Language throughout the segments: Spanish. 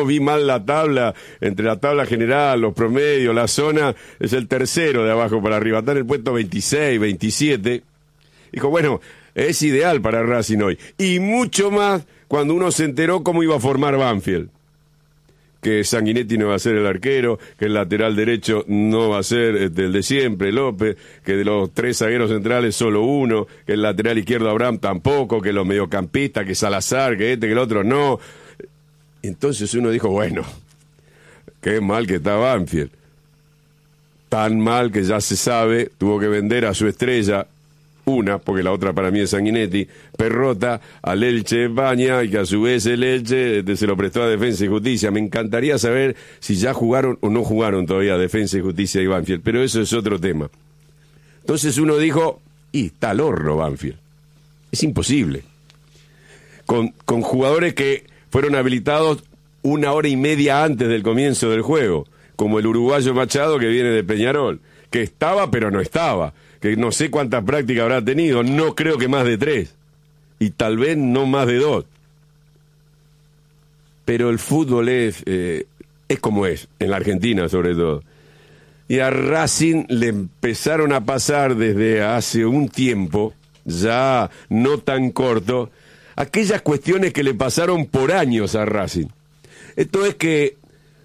yo vi mal la tabla, entre la tabla general, los promedios, la zona, es el tercero de abajo para arriba, está en el puesto 26, 27. Dijo, bueno, es ideal para Racing hoy. Y mucho más cuando uno se enteró cómo iba a formar Banfield. Que Sanguinetti no va a ser el arquero, que el lateral derecho no va a ser el de siempre, López, que de los 3 zagueros centrales solo uno, que el lateral izquierdo Abraham tampoco, que los mediocampistas, que Salazar, que que el otro no. Entonces uno dijo, bueno, qué mal que está Banfield. Tan mal que ya se sabe, tuvo que vender a su estrella, una, porque la otra para mí es Sanguinetti, Perrota, al Elche de España, y que a su vez el Elche se lo prestó a Defensa y Justicia. Me encantaría saber si ya jugaron o no jugaron todavía Defensa y Justicia y Banfield, pero eso es otro tema. Entonces uno dijo, y está al horno Banfield. Es imposible. Con jugadores que fueron habilitados 1 hora y media antes del comienzo del juego, como el uruguayo Machado que viene de Peñarol, que estaba pero no estaba, que no sé cuántas prácticas habrá tenido, no creo que más de 3, y tal vez no más de 2. Pero el fútbol es como es, en la Argentina sobre todo. Y a Racing le empezaron a pasar desde hace un tiempo, ya no tan corto, aquellas cuestiones que le pasaron por años a Racing. Esto es que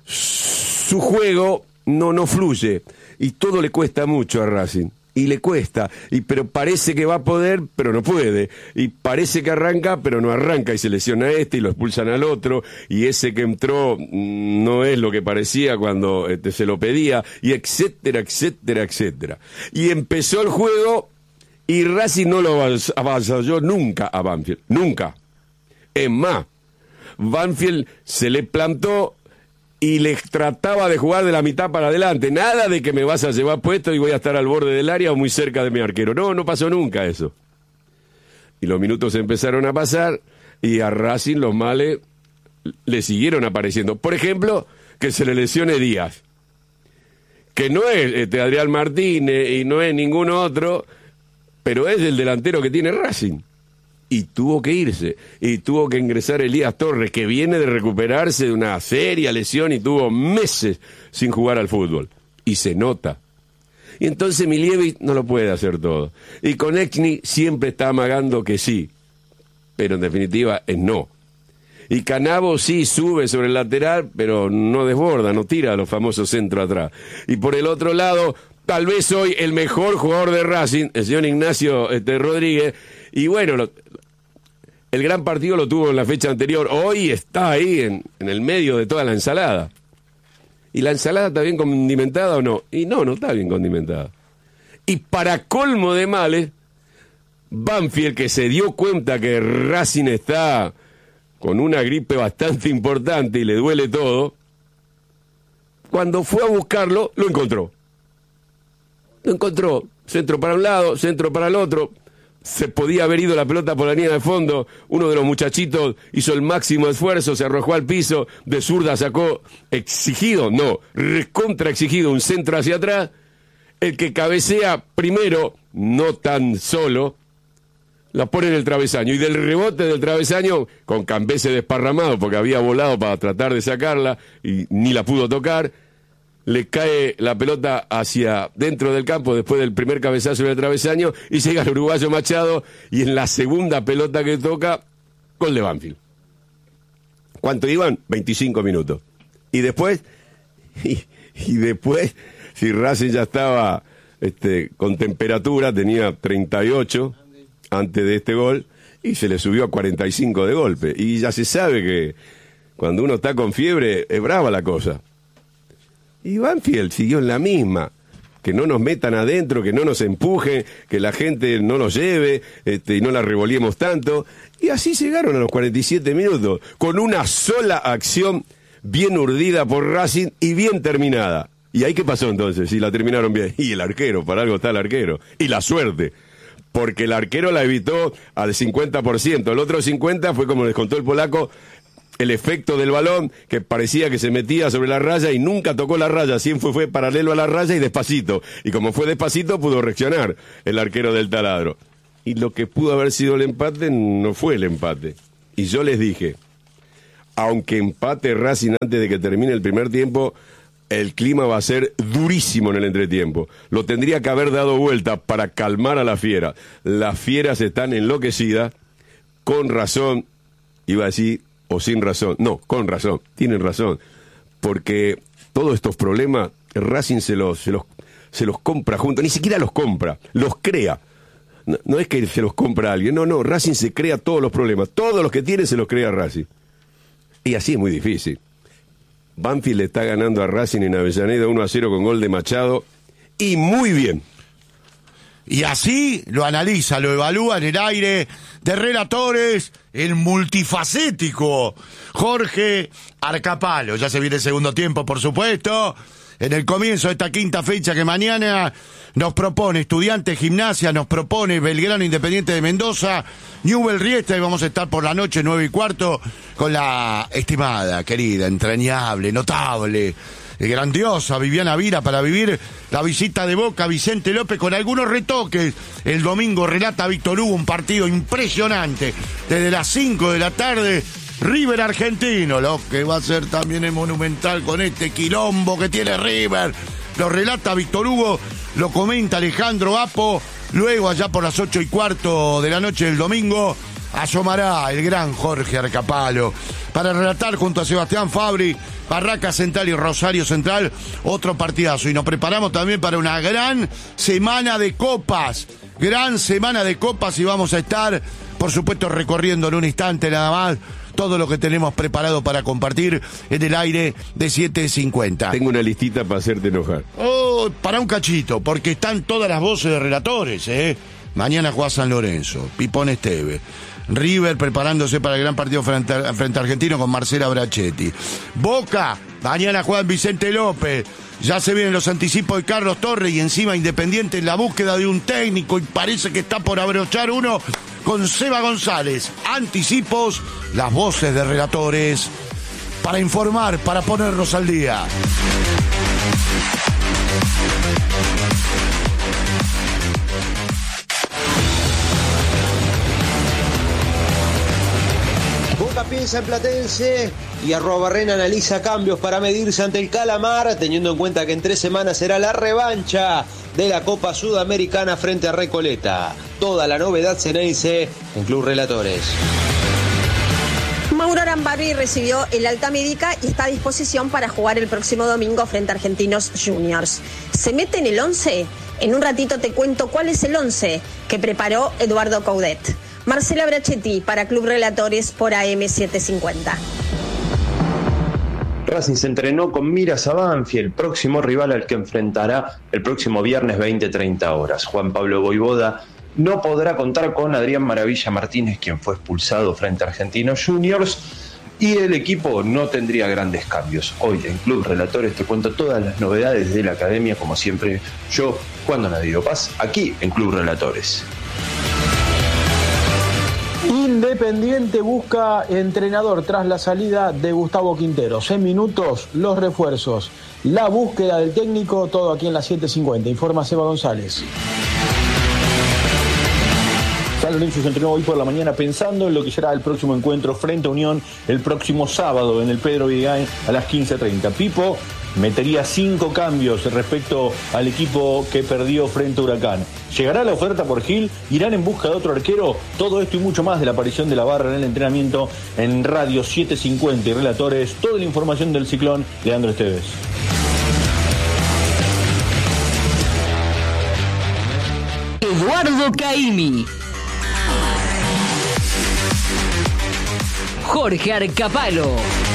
su juego no fluye, y todo le cuesta mucho a Racing. Y le cuesta, pero parece que va a poder, pero no puede, y parece que arranca, pero no arranca, y se lesiona a este y lo expulsan al otro, y ese que entró no es lo que parecía cuando se lo pedía, y etcétera, etcétera, etcétera. Y empezó el juego, y Racing no lo avasalló nunca a Banfield, nunca. Es más, Banfield se le plantó y les trataba de jugar de la mitad para adelante. Nada de que me vas a llevar puesto y voy a estar al borde del área o muy cerca de mi arquero. No pasó nunca eso. Y los minutos empezaron a pasar y a Racing los males le siguieron apareciendo. Por ejemplo, que se le lesione Díaz, que no es Adrián Martínez y no es ningún otro, pero es el delantero que tiene Racing. Y tuvo que irse, y tuvo que ingresar Elías Torres, que viene de recuperarse de una seria lesión y tuvo meses sin jugar al fútbol. Y se nota. Y entonces Milievic no lo puede hacer todo. Y Konechny siempre está amagando que sí, pero en definitiva es no. Y Canavo sí sube sobre el lateral, pero no desborda, no tira a los famosos centros atrás. Y por el otro lado, tal vez hoy el mejor jugador de Racing, el señor Ignacio Rodríguez, y bueno, el gran partido lo tuvo en la fecha anterior. Hoy está ahí en el medio de toda la ensalada. ¿Y la ensalada está bien condimentada o no? Y no está bien condimentada. Y para colmo de males, Banfield, que se dio cuenta que Racing está con una gripe bastante importante y le duele todo, cuando fue a buscarlo, lo encontró. Lo encontró. Centro para un lado, centro para el otro. Se podía haber ido la pelota por la línea de fondo. Uno de los muchachitos hizo el máximo esfuerzo, se arrojó al piso, de zurda sacó recontra exigido, un centro hacia atrás. El que cabecea primero, no tan solo, la pone en el travesaño. Y del rebote del travesaño, con Cambese desparramado, porque había volado para tratar de sacarla y ni la pudo tocar, le cae la pelota hacia dentro del campo después del primer cabezazo del travesaño y llega el uruguayo Machado y en la segunda pelota que toca, gol de Banfield. ¿Cuánto iban? 25 minutos. Y después, si Racing ya estaba con temperatura, tenía 38 antes de este gol y se le subió a 45 de golpe. Y ya se sabe que cuando uno está con fiebre es brava la cosa. Y Banfield siguió en la misma, que no nos metan adentro, que no nos empujen, que la gente no nos lleve y no la revolviemos tanto. Y así llegaron a los 47 minutos, con una sola acción bien urdida por Racing y bien terminada. ¿Y ahí qué pasó entonces? Si la terminaron bien. Y el arquero, para algo está el arquero. Y la suerte, porque el arquero la evitó al 50%. El otro 50% fue, como les contó el polaco, el efecto del balón, que parecía que se metía sobre la raya y nunca tocó la raya, siempre fue paralelo a la raya y despacito. Y como fue despacito, pudo reaccionar el arquero del Taladro. Y lo que pudo haber sido el empate, no fue el empate. Y yo les dije, aunque empate Racing antes de que termine el primer tiempo, el clima va a ser durísimo en el entretiempo. Lo tendría que haber dado vuelta para calmar a la fiera. Las fieras están enloquecidas, con razón, iba a decir, o sin razón. No, con razón, tienen razón. Porque todos estos problemas, Racing se los compra juntos, ni siquiera los compra, los crea. No es que se los compra alguien, no, Racing se crea todos los problemas, todos los que tiene se los crea Racing. Y así es muy difícil. Banfield le está ganando a Racing en Avellaneda 1-0 con gol de Machado, y muy bien. Y así lo analiza, lo evalúa en el aire de relatores, el multifacético Jorge Arcapalo. Ya se viene el segundo tiempo, por supuesto. En el comienzo de esta quinta fecha que mañana nos propone Estudiantes Gimnasia, nos propone Belgrano Independiente de Mendoza, Newell's Riestra, y vamos a estar por la noche 9:15 con la estimada, querida, entrañable, notable, grandiosa Viviana Vira para vivir la visita de Boca, Vicente López, con algunos retoques. El domingo relata Víctor Hugo un partido impresionante desde las 5 de la tarde. River Argentino, lo que va a ser también el Monumental con este quilombo que tiene River. Lo relata Víctor Hugo, lo comenta Alejandro Apo. Luego, allá por las 8:15 de la noche del domingo, asomará el gran Jorge Arcapalo para relatar junto a Sebastián Fabri, Barraca Central y Rosario Central, otro partidazo. Y nos preparamos también para una gran semana de copas. Gran semana de copas, y vamos a estar, por supuesto, recorriendo en un instante nada más todo lo que tenemos preparado para compartir en el aire de 7:50. Tengo una listita para hacerte enojar. Oh, para un cachito, porque están todas las voces de relatores, Mañana juega San Lorenzo, Pipón Esteve. River preparándose para el gran partido frente a Argentino con Marcela Brachetti. Boca, mañana juega Vicente López. Ya se vienen los anticipos de Carlos Torres, y encima Independiente en la búsqueda de un técnico, y parece que está por abrochar uno con Seba González. Anticipos, las voces de relatores para informar, para ponernos al día. Boca piensa en Platense y Arrobarrena analiza cambios para medirse ante el Calamar, teniendo en cuenta que en 3 semanas será la revancha de la Copa Sudamericana frente a Recoleta. Toda la novedad ceneice en Club Relatores. Mauro Arambarri recibió el alta médica y está a disposición para jugar el próximo domingo frente a Argentinos Juniors. ¿Se mete en el 11? En un ratito te cuento cuál es el 11 que preparó Eduardo Coudet. Marcela Brachetti para Club Relatores por AM750. Racing se entrenó con miras a Banfield, el próximo rival al que enfrentará el próximo viernes 20:30 horas. Juan Pablo Voivoda no podrá contar con Adrián Maravilla Martínez, quien fue expulsado frente a Argentinos Juniors, y el equipo no tendría grandes cambios. Hoy en Club Relatores te cuento todas las novedades de la academia, como siempre yo, Juan Donadío Paz, aquí en Club Relatores. Independiente busca entrenador tras la salida de Gustavo Quinteros. En minutos, los refuerzos, la búsqueda del técnico, todo aquí en las 7:50. Informa Seba González. San Lorenzo se entrenó hoy por la mañana pensando en lo que será el próximo encuentro frente a Unión el próximo sábado en el Pedro Vigain a las 15:30. Pipo metería 5 cambios respecto al equipo que perdió frente a Huracán. ¿Llegará la oferta por Gil? ¿Irán en busca de otro arquero? Todo esto y mucho más de la aparición de la barra en el entrenamiento en Radio 750 y Relatores. Toda la información del Ciclón, Leandro Esteves. Eduardo Caimi, Jorge Arcapalo,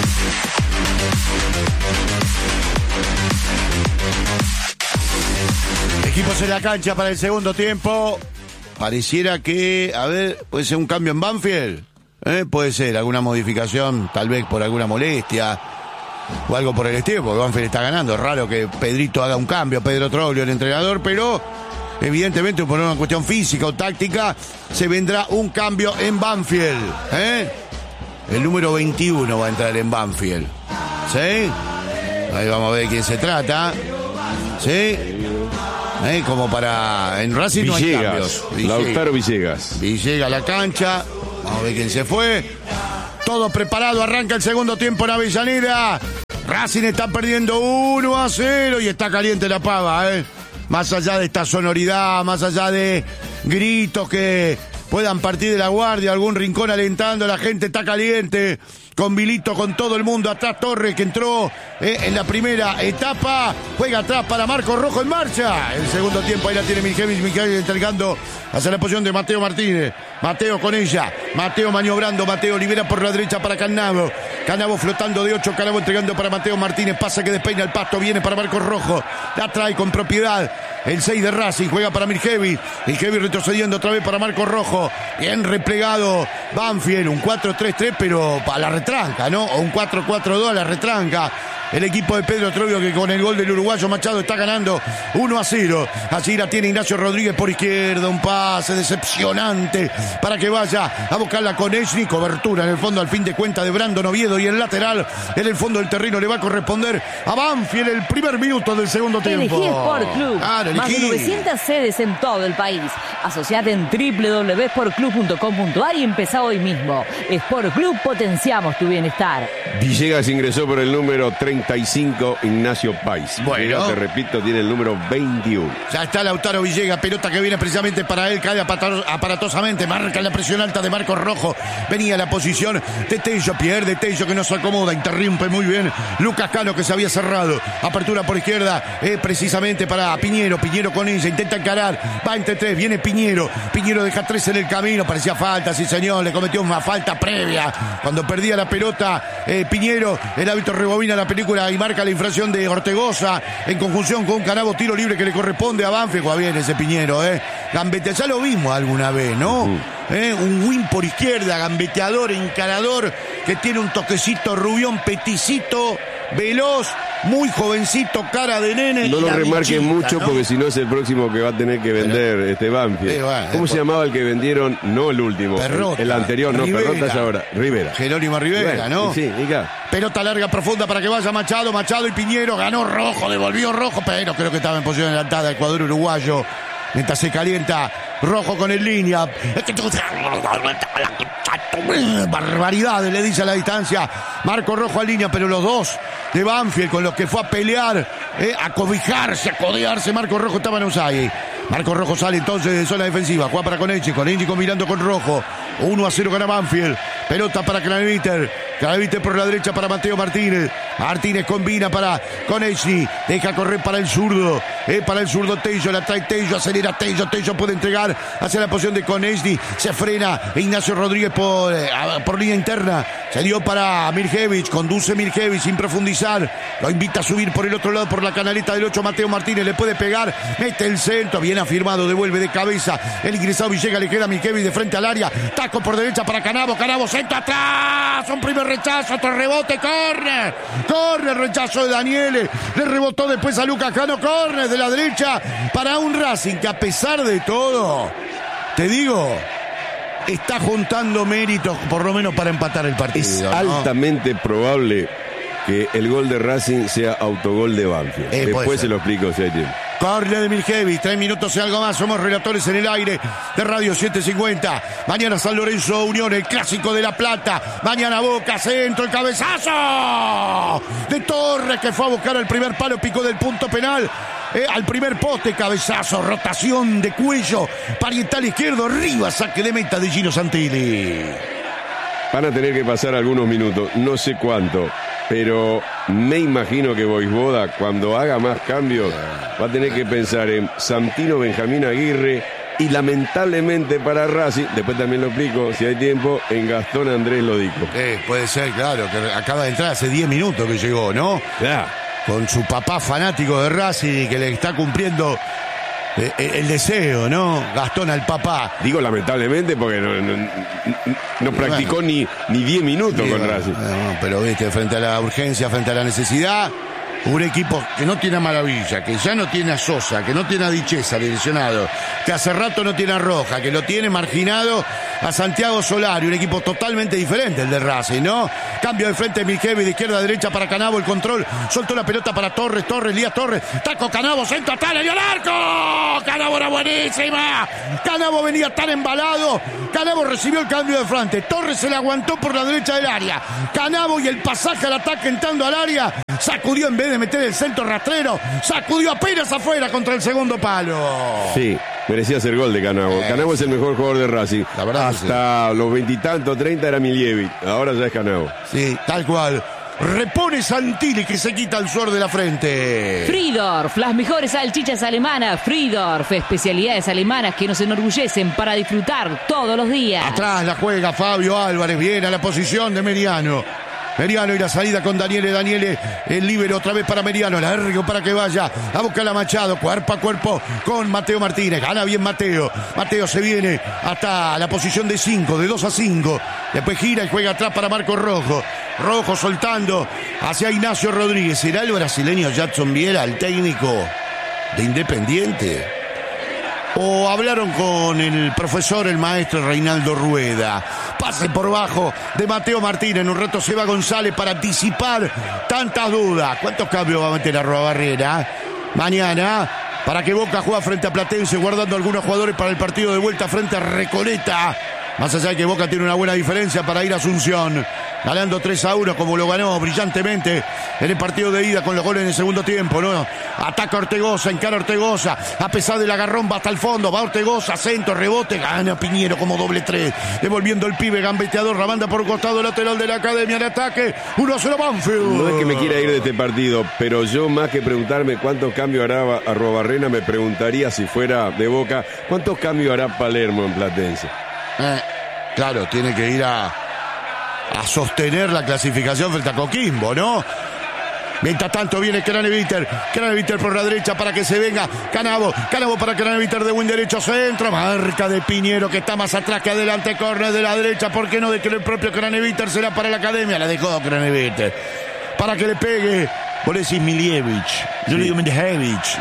Equipos en la cancha para el segundo tiempo. Pareciera que, puede ser un cambio en Banfield. Puede ser alguna modificación, tal vez por alguna molestia o algo por el estilo, porque Banfield está ganando. Es raro que Pedrito haga un cambio, Pedro Troglio, el entrenador, pero evidentemente por una cuestión física o táctica se vendrá un cambio en Banfield. El número 21 va a entrar en Banfield. ¿Sí? Ahí vamos a ver de quién se trata. ¿Sí? Como para... En Racing no hay cambios. Lautaro Villegas. Villegas a la cancha. Vamos a ver quién se fue. Todo preparado, arranca el segundo tiempo en Avellaneda. Racing está perdiendo 1-0 y está caliente la pava, Más allá de esta sonoridad, más allá de gritos que puedan partir de la guardia, algún rincón alentando, la gente está caliente. Con Vilito, con todo el mundo atrás, Torres que entró en la primera etapa, juega atrás para Marcos Rojo en marcha. El segundo tiempo ahí la tiene Miljevic entregando hacia la posición de Mateo Martínez. Mateo con ella, Mateo maniobrando, Mateo libera por la derecha para Cannavo. Cannavo flotando de 8, Cannavo entregando para Mateo Martínez, pasa que despeina el pasto, viene para Marcos Rojo, la trae con propiedad. El 6 de Racing juega para Miljevic, Miljevic retrocediendo otra vez para Marcos Rojo, bien replegado Banfield, un 4-3-3 pero a la retranca, ¿no? O un 4-4-2 a la retranca. El equipo de Pedro Troglio que con el gol del uruguayo Machado está ganando 1-0. Allí la tiene Ignacio Rodríguez por izquierda, un pase decepcionante para que vaya a buscarla con Echny, cobertura en el fondo al fin de cuenta de Brandon Oviedo y el lateral en el fondo del terreno le va a corresponder a Banfield el primer minuto del segundo tiempo. Elegí Sport Club, más de 900 sedes en todo el país. Asociate en www.sportclub.com.ar y empezá hoy mismo. Sport Club, potenciamos tu bienestar. Villegas ingresó por el número 35, Ignacio Pais. Bueno. Villegas, te repito, tiene el número 21. Ya está Lautaro Villegas, pelota que viene precisamente para él, cae aparatosamente, marca la presión alta de Marcos Rojo, venía la posición de Tello, pierde Tello que no se acomoda, interrumpe muy bien Lucas Cano que se había cerrado, apertura por izquierda, precisamente para Piñero con ella, intenta encarar, va entre tres, viene Piñero deja 3 en el camino, parecía falta, sí señor, le cometió una falta previa, cuando perdía la pelota Piñero, el árbitro rebobina la película y marca la infracción de Ortegoza en conjunción con Cannavo, tiro libre que le corresponde a Banfield. Juega bien ese Piñero, Gambete, ya lo vimos alguna vez, ¿no? Un win por izquierda, gambeteador, encarador, que tiene un toquecito rubión, peticito, veloz, muy jovencito, cara de nene. No lo remarquen mucho, ¿no? porque si no es el próximo que va a tener que vender Banfield. Bueno, ¿Cómo se llamaba el que vendieron? No el último. Perrota. El anterior, no, Rivera. Perrota es ahora. Rivera. Jerónimo Rivera, Bueno, ¿no? Sí, Ica. Pelota larga, profunda para que vaya Machado y Piñero, ganó Rojo, devolvió Rojo, pero creo que estaba en posición adelantada el cuadro uruguayo. Mientras se calienta Rojo con el línea. Barbaridades, le dice a la distancia Marco Rojo a línea, pero los dos de Banfield con los que fue a pelear, a cobijarse, a codearse, Marco Rojo estaba en Usai. Marco Rojo sale entonces de zona defensiva, juega para Conechi combinando con Rojo. 1-0 gana Banfield. Pelota para Craneviter por la derecha para Mateo Martínez. Martínez combina para Conechi, deja correr para el zurdo. Tello, la trae Tello, acelera Tello puede entregar hacia la posición de Conechi. Se frena Ignacio Rodríguez por línea interna. Se dio para Miljevic, conduce Miljevic sin profundizar. Lo invita a subir por el otro lado por la canaleta del 8 Mateo Martínez. Le puede pegar, mete el centro, bien afirmado, devuelve de cabeza. El ingresado Villegas le queda a Miljevic de frente al área. Taco por derecha para Cannavo, centro atrás. Un primer rechazo, otro rebote, córner, rechazo de Daniele. Le rebotó después a Lucas Cano, córner de la derecha para un Racing que a pesar de todo, te digo, está juntando méritos por lo menos para empatar el partido. Es ¿no? altamente probable que el gol de Racing sea autogol de Banfield. Después se lo explico si hay tiempo. Corre de Miljevic, 3 minutos y algo más. Somos relatores en el aire de Radio 750. Mañana San Lorenzo Unión, el clásico de La Plata. Mañana Boca, centro, el cabezazo de Torres que fue a buscar el primer palo, picó del punto penal. Al primer poste, cabezazo, rotación de cuello, parietal izquierdo, arriba, saque de meta de Gino Santilli. Van a tener que pasar algunos minutos, no sé cuánto, pero me imagino que Voivoda, cuando haga más cambios, va a tener que pensar en Santino, Benjamín Aguirre y lamentablemente para Racing, después también lo explico si hay tiempo, en Gastón Andrés Lodico. Puede ser, claro, que acaba de entrar hace 10 minutos que llegó, ¿no? Ya. Con su papá fanático de Racing que le está cumpliendo el deseo, ¿no? Gastón al papá. Digo lamentablemente porque no practicó ni 10 minutos con Racing. Pero viste, frente a la urgencia, frente a la necesidad, Un equipo que no tiene a Maravilla, que ya no tiene a Sosa, que no tiene a Dichesa, lesionado, que hace rato no tiene a Roja, que lo tiene marginado a Santiago Solari, un equipo totalmente diferente el de Racing, ¿no? Cambio de frente de Miljevi, de izquierda a derecha para Canavo, el control, soltó la pelota para Torres, Elías Torres, taco Canavo, centro, tal, el arco, Canavo era buenísima, Canavo venía tan embalado, Canavo recibió el cambio de frente, Torres se le aguantó por la derecha del área, Canavo y el pasaje al ataque entrando al área, sacudió en vez de meter el centro rastrero, sacudió apenas afuera contra el segundo palo. Sí, merecía hacer gol de Canavo. Canavo es el mejor jugador de Racing. La verdad hasta los 20 y tantos, 30 era Miljevic, ahora ya es Canavo. Sí, tal cual. Repone Santilli que se quita el sudor de la frente. Friedorf, las mejores salchichas alemanas. Friedorf, especialidades alemanas que nos enorgullecen para disfrutar todos los días. Atrás la juega Fabio Álvarez, viene a la posición de Meriano y la salida con Daniele, el líbero otra vez para Meriano, largo para que vaya a buscar a Machado, cuerpo a cuerpo con Mateo Martínez, gana bien Mateo se viene hasta la posición de 5, de 2 a 5, después gira y juega atrás para Marco Rojo soltando hacia Ignacio Rodríguez. ¿Será el brasileño Jadson Viera el técnico de Independiente? ¿O hablaron con el profesor, el maestro Reinaldo Rueda? Pase por bajo de Mateo Martínez. En un rato se va González para disipar tantas dudas. ¿Cuántos cambios va a meter Arruabarrena? Mañana, para que Boca juegue frente a Platense, guardando algunos jugadores para el partido de vuelta frente a Recoleta. Más allá de que Boca tiene una buena diferencia para ir a Asunción, ganando 3-1 como lo ganó brillantemente en el partido de ida con los goles en el segundo tiempo, ¿no? Ataca Ortegoza, encara Ortegoza, a pesar del agarrón va hasta el fondo, va Ortegoza, centro, rebote, gana Piñero como doble 3, devolviendo el pibe gambeteador, la banda por un costado lateral de la Academia de ataque, 1-0 Banfield. No es que me quiera ir de este partido, pero yo más que preguntarme cuántos cambios hará Arruabarrena, me preguntaría si fuera de Boca, ¿cuántos cambios hará Palermo en Platense? Claro, tiene que ir a sostener la clasificación frente a Coquimbo, ¿no? Mientras tanto viene Craneviter por la derecha para que se venga Canavo para Craneviter de buen derecho, centro, marca de Piñero que está más atrás que adelante, córner de la derecha, ¿por qué no? De que el propio Craneviter será para la Academia, la dejó Craneviter para que le pegue. Vos decís Miljevic, yo le digo Miljevic.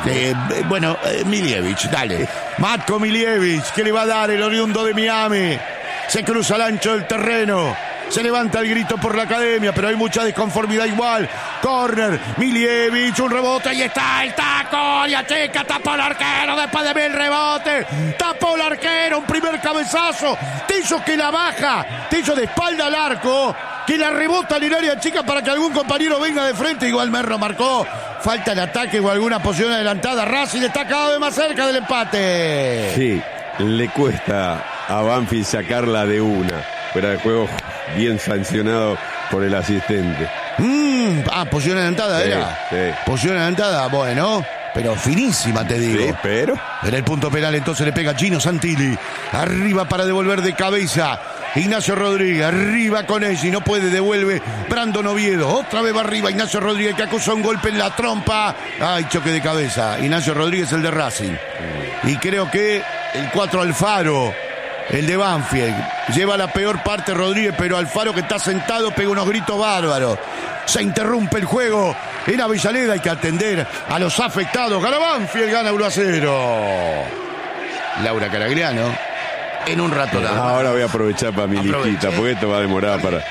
Miljevic, dale. Matko Miljevic, que le va a dar el oriundo de Miami. Se cruza al ancho del terreno. Se levanta el grito por la Academia, pero hay mucha disconformidad igual. Corner, Miljevic, un rebote, ahí está el taco. Y achica, tapó el arquero después de 1000 rebotes. Tapó el arquero, un primer cabezazo. Te hizo que la baja, te hizo de espalda al arco. Que la rebota en el área chica para que algún compañero venga de frente. Igual Merlo marcó. Falta el ataque o alguna posición adelantada. Racing está cada vez más cerca del empate. Sí, le cuesta a Banfield sacarla de una. Fuera de juego bien sancionado por el asistente. Posición adelantada era. Sí. Posición adelantada, bueno. Pero finísima, te digo. Sí, pero en el punto penal entonces le pega Gino Santilli. Arriba para devolver de cabeza. Ignacio Rodríguez, arriba con él, y no puede, devuelve Brandon Oviedo, otra vez va arriba Ignacio Rodríguez que acusa un golpe en la trompa, ay, choque de cabeza, Ignacio Rodríguez el de Racing, y creo que el 4 Alfaro, el de Banfield, lleva la peor parte Rodríguez, pero Alfaro que está sentado pega unos gritos bárbaros, se interrumpe el juego en Avellaneda, hay que atender a los afectados, gana Banfield, gana 1-0, Laura Caragliano. En un rato nada más. Ahora voy a aprovechar para mi listita, porque esto va a demorar para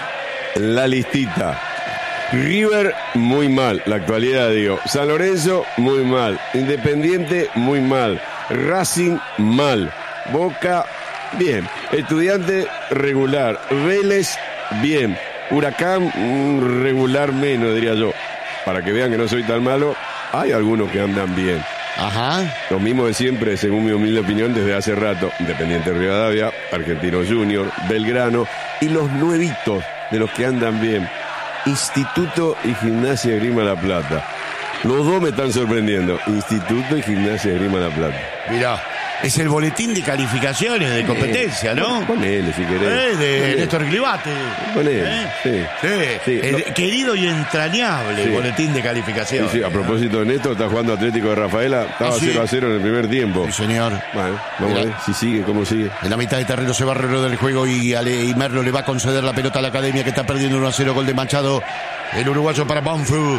la listita. River, muy mal, la actualidad digo. San Lorenzo, muy mal. Independiente, muy mal. Racing, mal. Boca, bien. Estudiante, regular. Vélez, bien. Huracán, regular menos, diría yo. Para que vean que no soy tan malo, hay algunos que andan bien. Ajá. Lo mismo de siempre, según mi humilde opinión, desde hace rato. Independiente Rivadavia, Argentinos Junior, Belgrano y los nuevitos de los que andan bien. Instituto y Gimnasia Esgrima La Plata. Los dos me están sorprendiendo. Instituto y Gimnasia Esgrima La Plata. Mirá, es el boletín de calificaciones de competencia, ¿no? Ponele, si querés. De Néstor Clivate. Ponele, sí. El querido y entrañable boletín de calificaciones. Sí, a propósito de Néstor, está jugando Atlético de Rafaela. Estaba 0-0 en el primer tiempo. Sí, señor. Bueno, vamos a ver si sigue, cómo sigue. En la mitad de terreno se va a reloj del juego y Merlo le va a conceder la pelota a la Academia que está perdiendo 1-0, gol de Machado. El uruguayo para Banfield.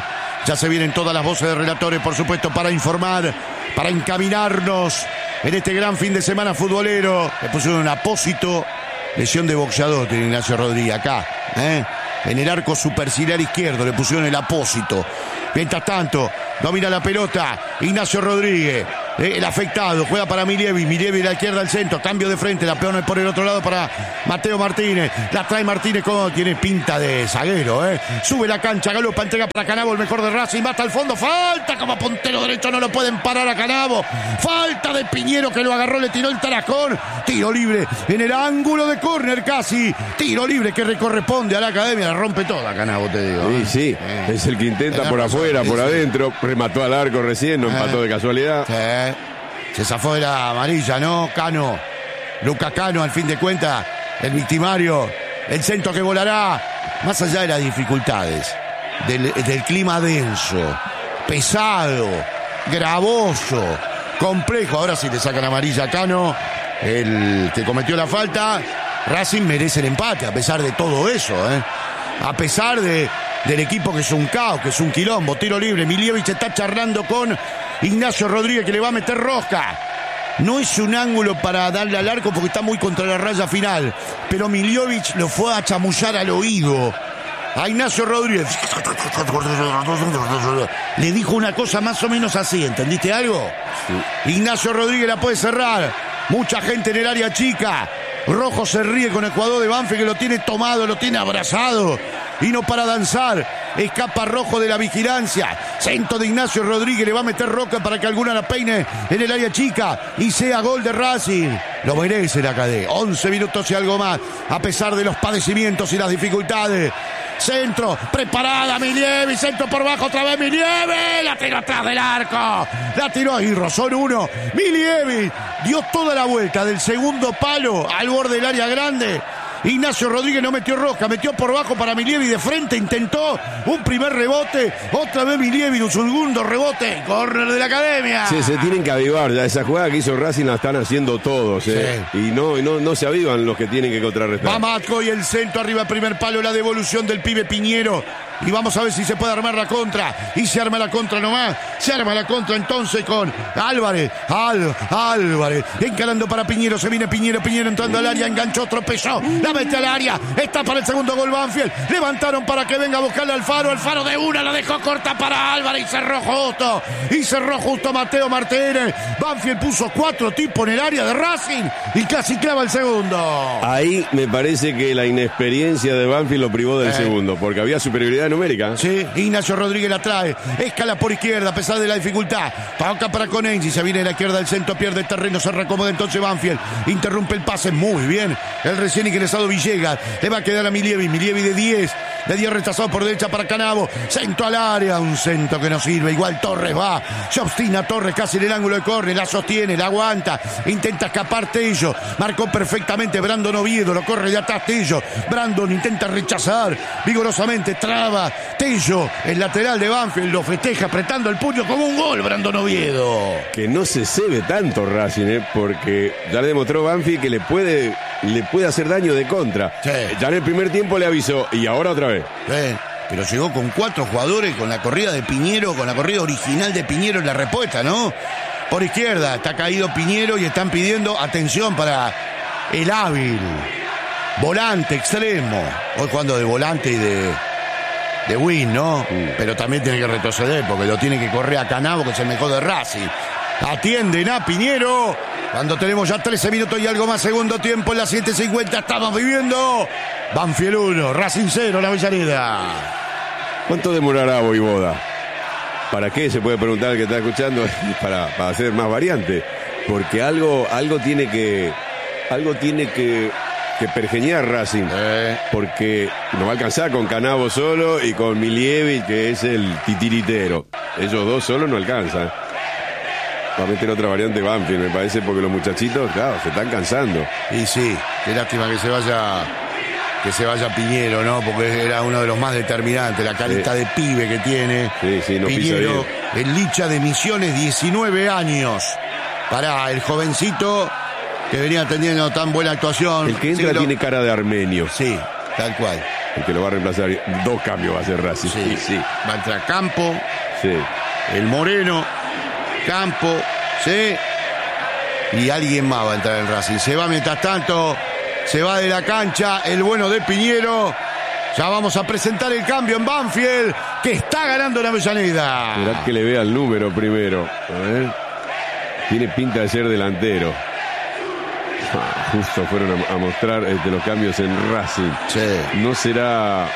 Ya se vienen todas las voces de relatores, por supuesto, para informar, para encaminarnos en este gran fin de semana futbolero. Le pusieron un apósito, lesión de boxeador tiene Ignacio Rodríguez acá, en el arco superciliar izquierdo le pusieron el apósito. Mientras tanto, domina la pelota Ignacio Rodríguez, el afectado, juega para Milievi a la izquierda al centro, cambio de frente, la peona por el otro lado para Mateo Martínez, la trae Martínez, como tiene pinta de zaguero, sube la cancha, galopa, entrega para Canavo, el mejor de Racing, va hasta el fondo, falta como puntero derecho, no lo pueden parar a Canavo, falta de Piñero que lo agarró, le tiró el tarascón, tiro libre en el ángulo de córner casi, tiro libre que le corresponde a la Academia, la rompe toda Canavo, te digo. Sí, es el que intenta por afuera, por adentro, remató al arco recién, no empató de casualidad. Se zafó de la amarilla, ¿no? Cano, Lucas Cano, al fin de cuentas, el victimario, el centro que volará, más allá de las dificultades, del clima denso, pesado, gravoso, complejo. Ahora sí le sacan amarilla a Cano, el que cometió la falta. Racing merece el empate, a pesar de todo eso, a pesar del equipo que es un caos, que es un quilombo. Tiro libre, Miljevic está charlando con Ignacio Rodríguez, que le va a meter rosca. No es un ángulo para darle al arco porque está muy contra la raya final, pero Miljevic lo fue a chamullar al oído a Ignacio Rodríguez. Le dijo una cosa más o menos así, ¿entendiste algo? Sí. Ignacio Rodríguez la puede cerrar, mucha gente en el área chica. Rojo se ríe con el jugador de Banfield que lo tiene tomado, lo tiene abrazado y no para danzar. Escapa Rojo de la vigilancia. Centro de Ignacio Rodríguez, le va a meter Roca para que alguna la peine en el área chica y sea gol de Racing. Lo merece la Academia. 11 minutos y algo más, a pesar de los padecimientos y las dificultades. Centro, preparada Miljevic, centro por bajo otra vez Miljevic, la tiró atrás del arco, la tiró y rozó en uno. Miljevic dio toda la vuelta del segundo palo al borde del área grande. Ignacio Rodríguez no metió rosca, metió por bajo para Miljevic de frente, intentó un primer rebote, otra vez Miljevic, un segundo rebote, córner de la Academia. Sí, se tienen que avivar, ya esa jugada que hizo Racing la están haciendo todos, Sí. Y no se avivan los que tienen que contrarrestar. Va Matco y el centro arriba, primer palo, la devolución del pibe Piñero. Y vamos a ver si se puede armar la contra. Y se arma la contra nomás. Se arma la contra entonces con Álvarez. Álvarez. Encarando para Piñero. Se viene Piñero entrando al área. Enganchó, tropezó. La mete al área. Está para el segundo gol Banfield. Levantaron para que venga a buscarle al Faro. El Faro de una la dejó corta para Álvarez. Y cerró justo Mateo Martínez. Banfield puso 4 tipos en el área de Racing. Y casi clava el segundo. Ahí me parece que la inexperiencia de Banfield lo privó del segundo. Porque había superioridad numérica. Sí, Ignacio Rodríguez la trae, escala por izquierda a pesar de la dificultad, toca para Conenzi, se viene a la izquierda del centro, pierde el terreno, se recomoda entonces Banfield, interrumpe el pase, muy bien, el recién ingresado Villegas, le va a quedar a Miljevic de 10 rechazado por derecha para Canavo, centro al área, un centro que no sirve, igual Torres va, se obstina Torres casi en el ángulo de córner, la sostiene, la aguanta, intenta escapar Tello, marcó perfectamente Brandon Oviedo, lo corre de atrás Tello, Brandon intenta rechazar, vigorosamente traba Tello, el lateral de Banfield, lo festeja apretando el puño como un gol Brandon Oviedo. Que no se cebe tanto Racing, porque ya le demostró Banfield que le puede hacer daño de contra. Sí. Ya en el primer tiempo le avisó y ahora otra vez. Pero llegó con 4 jugadores, con la corrida de Piñero, con la corrida original de Piñero en la respuesta, ¿no? Por izquierda está caído Piñero y están pidiendo atención para el hábil volante extremo. Hoy jugando de volante y de win, ¿no? Pero también tiene que retroceder porque lo tiene que correr a Canavo, que es el mejor de Racing. Atienden a Piñero. Cuando tenemos ya 13 minutos y algo más, segundo tiempo en las 7:50 estamos viviendo. Banfield 1, Racing 0, la Avellaneda. ¿Cuánto demorará Voivoda? ¿Para qué? Se puede preguntar el que está escuchando, para hacer más variante. Porque algo tiene que pergeñar Racing, porque no va a alcanzar con Canavo solo y con Miljevic, que es el titiritero. Ellos dos solos no alcanzan. Va a meter otra variante Banfield, me parece, porque los muchachitos, claro, se están cansando. Y sí, qué lástima que se vaya Piñero, ¿no? Porque era uno de los más determinantes, la carita de pibe que tiene. Sí, no Piñero, pisa bien. el Licha de Misiones, 19 años. Para el jovencito que venía teniendo tan buena actuación. El que entra tiene cara de armenio. Sí, tal cual. el que lo va a reemplazar. 2 cambios va a hacer Racing. Sí. Va a entrar Campo, Sí. el Moreno, Campo, sí. Y alguien más va a entrar en Racing. Se va mientras tanto, se va de la cancha el bueno de Piñero. Ya vamos a presentar el cambio en Banfield, que está ganando en Avellaneda. Mirá que le vea el número primero. A ver. Tiene pinta de ser delantero. Justo fueron a mostrar los cambios en Racing. Sí. No será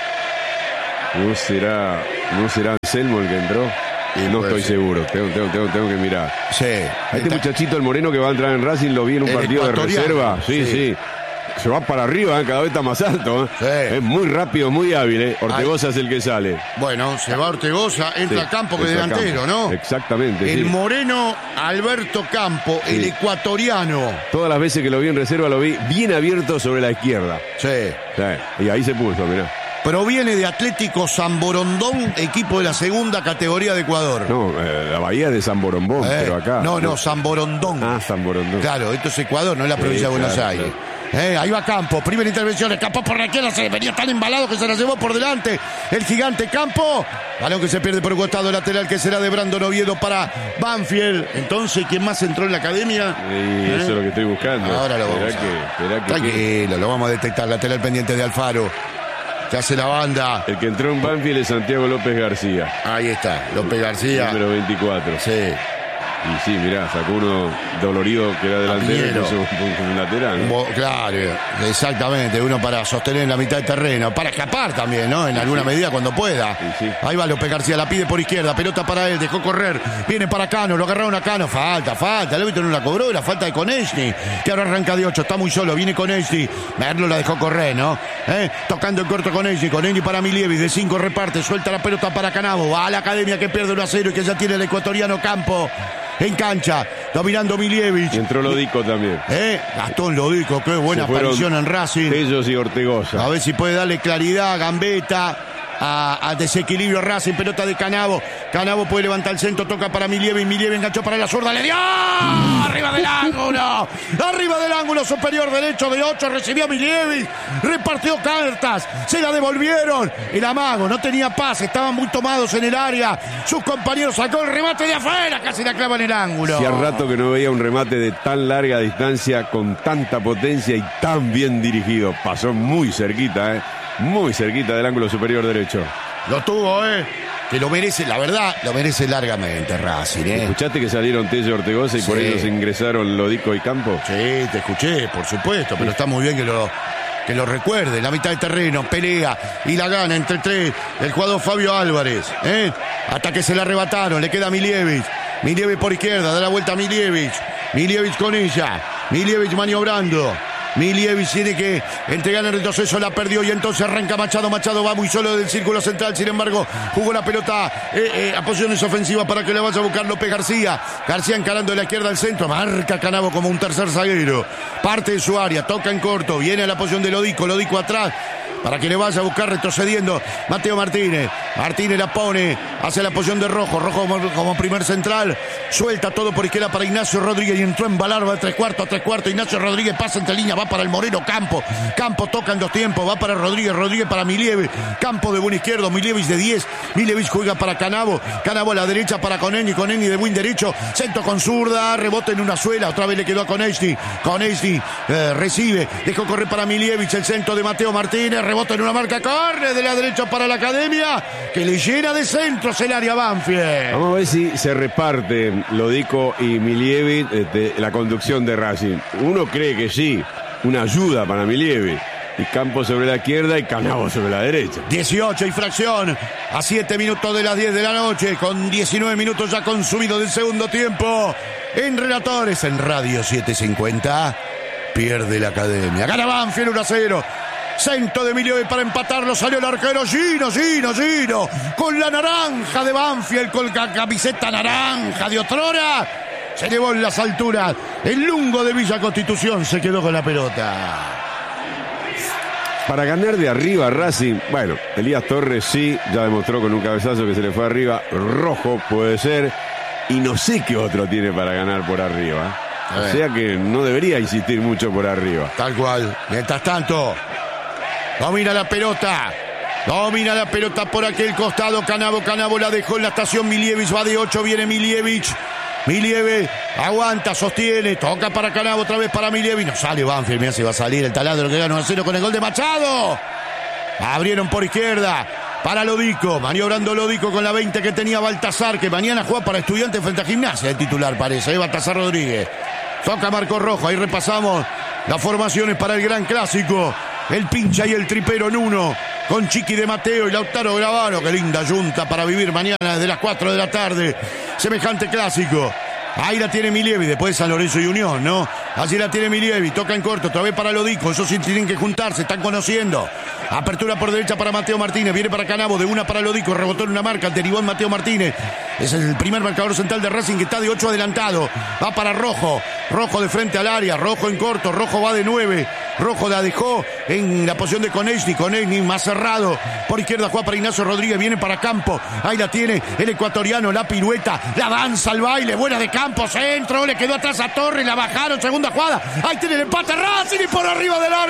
Anselmo el que entró. No estoy seguro. Tengo que mirar. Sí. Este muchachito, el Moreno, que va a entrar en Racing, lo vi en un El partido de ecuatoriano. reserva. Sí. Se va para arriba, cada vez está más alto. Sí. Es muy rápido, muy hábil. Ortegoza es el que sale. Bueno, se va Ortegoza, entra Sí, Campo, que entra delantero, Campo. ¿no? Exactamente. El sí. Moreno, Alberto Campo, el Sí. ecuatoriano. Todas las veces que lo vi en reserva lo vi bien abierto sobre la izquierda. Sí. Sí. Y ahí se puso, mirá. Proviene de Atlético San Borondón, equipo de la segunda categoría de Ecuador. No, la bahía de San Borombón, pero acá. No, San Borondón. Ah, San Borondón. Claro, esto es Ecuador, no es la provincia de Buenos claro, Aires. Ahí va Campo, primera intervención, Campo por la izquierda, se venía tan embalado que se la llevó por delante el gigante Campo. Balón que se pierde por el costado lateral, que será de Brandon Oviedo para Banfield. Entonces, ¿quién más entró en la academia? Y eso es lo que estoy buscando. Ahora lo vamos Esperá que Tranquilo, lo vamos a detectar, lateral pendiente de Alfaro. Que hace la banda. el que entró en Banfield es Santiago López García, Ahí está, López García. número 24. Sí. Y sí, mirá, sacó uno dolorido que era delantero y Piñero. puso un lateral, ¿no? Claro, exactamente, uno para sostener en la mitad del terreno, para escapar también, ¿no? En alguna medida cuando pueda. Sí. Ahí va López García, la pide por izquierda, pelota para él, dejó correr, viene para Cano, lo agarraron a Cano, falta, el árbitro no la cobró, la falta de Konechny, que ahora arranca de 8, está muy solo, viene Konechny, Merlo la dejó correr, ¿no? Tocando en corto Konechny para Milievic, de 5 reparte, suelta la pelota para Canavo, va a la academia que pierde 1-0 y que ya tiene el ecuatoriano Campo. En cancha, dominando Milievic. Y entró Lodico también. Gastón Lodico, qué buena Se fueron aparición en Racing. Ellos y Ortegoza. A ver si puede darle claridad a Gambetta, a desequilibrio Racing, pelota de Canavo. Canavo puede levantar el centro, toca para Milievic, enganchó para la zurda, le dio arriba del ángulo superior derecho de 8, recibió Milievic, repartió cartas, se la devolvieron. El amago no tenía paz, estaban muy tomados en el área. Sus compañeros sacó el remate de afuera, casi la clava en el ángulo. Hacía rato que no veía un remate de tan larga distancia, con tanta potencia y tan bien dirigido. Pasó muy cerquita, muy cerquita del ángulo superior derecho. Lo tuvo, que lo merece, la verdad, lo merece largamente Racing, ¿Escuchaste que salieron Tello y Ortegoza y por Sí. ellos ingresaron Lodico y Campo? Sí, te escuché, por supuesto, pero está muy bien que lo recuerde. La mitad del terreno, pelea y la gana entre 3 el jugador Fabio Álvarez, hasta que se la arrebataron, le queda Milievic por izquierda, da la vuelta a Milievic con ella, Milievic maniobrando. Milievic tiene que entregar el retroceso, la perdió y entonces arranca Machado va muy solo del círculo central, sin embargo jugó la pelota a posiciones ofensivas para que le vaya a buscar López García encarando de la izquierda al centro, marca Canavo como un tercer zaguero, parte de su área, toca en corto, viene a la posición de Lodico atrás para que le vaya a buscar retrocediendo Mateo Martínez la pone hacia la posición de Rojo como primer central, suelta todo por izquierda para Ignacio Rodríguez y entró en Balarba de 3/4, Ignacio Rodríguez pasa entre líneas, va para el Moreno Campo toca en 2 tiempos, va para Rodríguez para Milievic, Campo de buen izquierdo, Milievic de 10, Milievic juega para Canavo a la derecha para Konechny de buen derecho, centro con zurda, rebote en una suela, otra vez le quedó a Konechny recibe, dejó correr para Milievic, el centro de Mateo Martínez, rebote en una marca, corre de la derecha para la academia, que le llena de centros el área Banfield. Vamos a ver si se reparten Lodico y Milievic la conducción de Racing. Uno cree que sí, una ayuda para Milievic. Y Campo sobre la izquierda y Canavo sobre la derecha. 18 y fracción, a 7 minutos de las 10 de la noche, con 19 minutos ya consumidos del segundo tiempo. En Relatores, en Radio 750, pierde la academia. Gana Banfield 1-0. Centro de Milievic para empatarlo, salió el arquero Gino, con la naranja de Banfield, con la camiseta naranja de otrora. Se llevó en las alturas. El lungo de Villa Constitución se quedó con la pelota. Para ganar de arriba Racing, bueno, Elías Torres sí, ya demostró con un cabezazo que se le fue arriba. Rojo puede ser, y no sé qué otro tiene para ganar por arriba. O sea que no debería insistir mucho por arriba. Tal cual. Mientras tanto, domina la pelota Domina la pelota por aquel costado. Canavo la dejó en la estación. Miljevic va de 8. Viene Miljevic. Miljevic aguanta, sostiene. Toca para Canavo, otra vez para Miljevic. No sale Banfield. Mira si va a salir el taladro que gana 1-0 con el gol de Machado. Abrieron por izquierda. Para Lodico. Maniobrando Lodico con la 20 que tenía Baltasar. Que mañana juega para Estudiantes frente a Gimnasia. El titular parece. Baltasar Rodríguez. Toca Marco Rojo. Ahí repasamos las formaciones para el gran clásico. El pincha y el tripero en uno. Con Chiqui de Mateo y Lautaro Gravano. Qué linda junta para vivir mañana desde las 4 de la tarde. Semejante clásico. Ahí la tiene Miljevic, después de San Lorenzo y Unión, ¿no? Así la tiene Miljevic, toca en corto, otra vez para Lodico. Esos sí tienen que juntarse, están conociendo. Apertura por derecha para Mateo Martínez, viene para Canavo, de una para Lodico, rebotó en una marca, derivó en Mateo Martínez. Ese es el primer marcador central de Racing que está de 8 adelantado. Va para Rojo, Rojo de frente al área, Rojo en corto, Rojo va de 9. Rojo la dejó en la posición de Konechny más cerrado. Por izquierda juega para Ignacio Rodríguez, viene para Campo. Ahí la tiene el ecuatoriano, la pirueta, la danza al baile, buena de Campo, centro, le quedó atrás a Torres, la bajaron, segunda jugada. Ahí tiene el empate Racing y por arriba del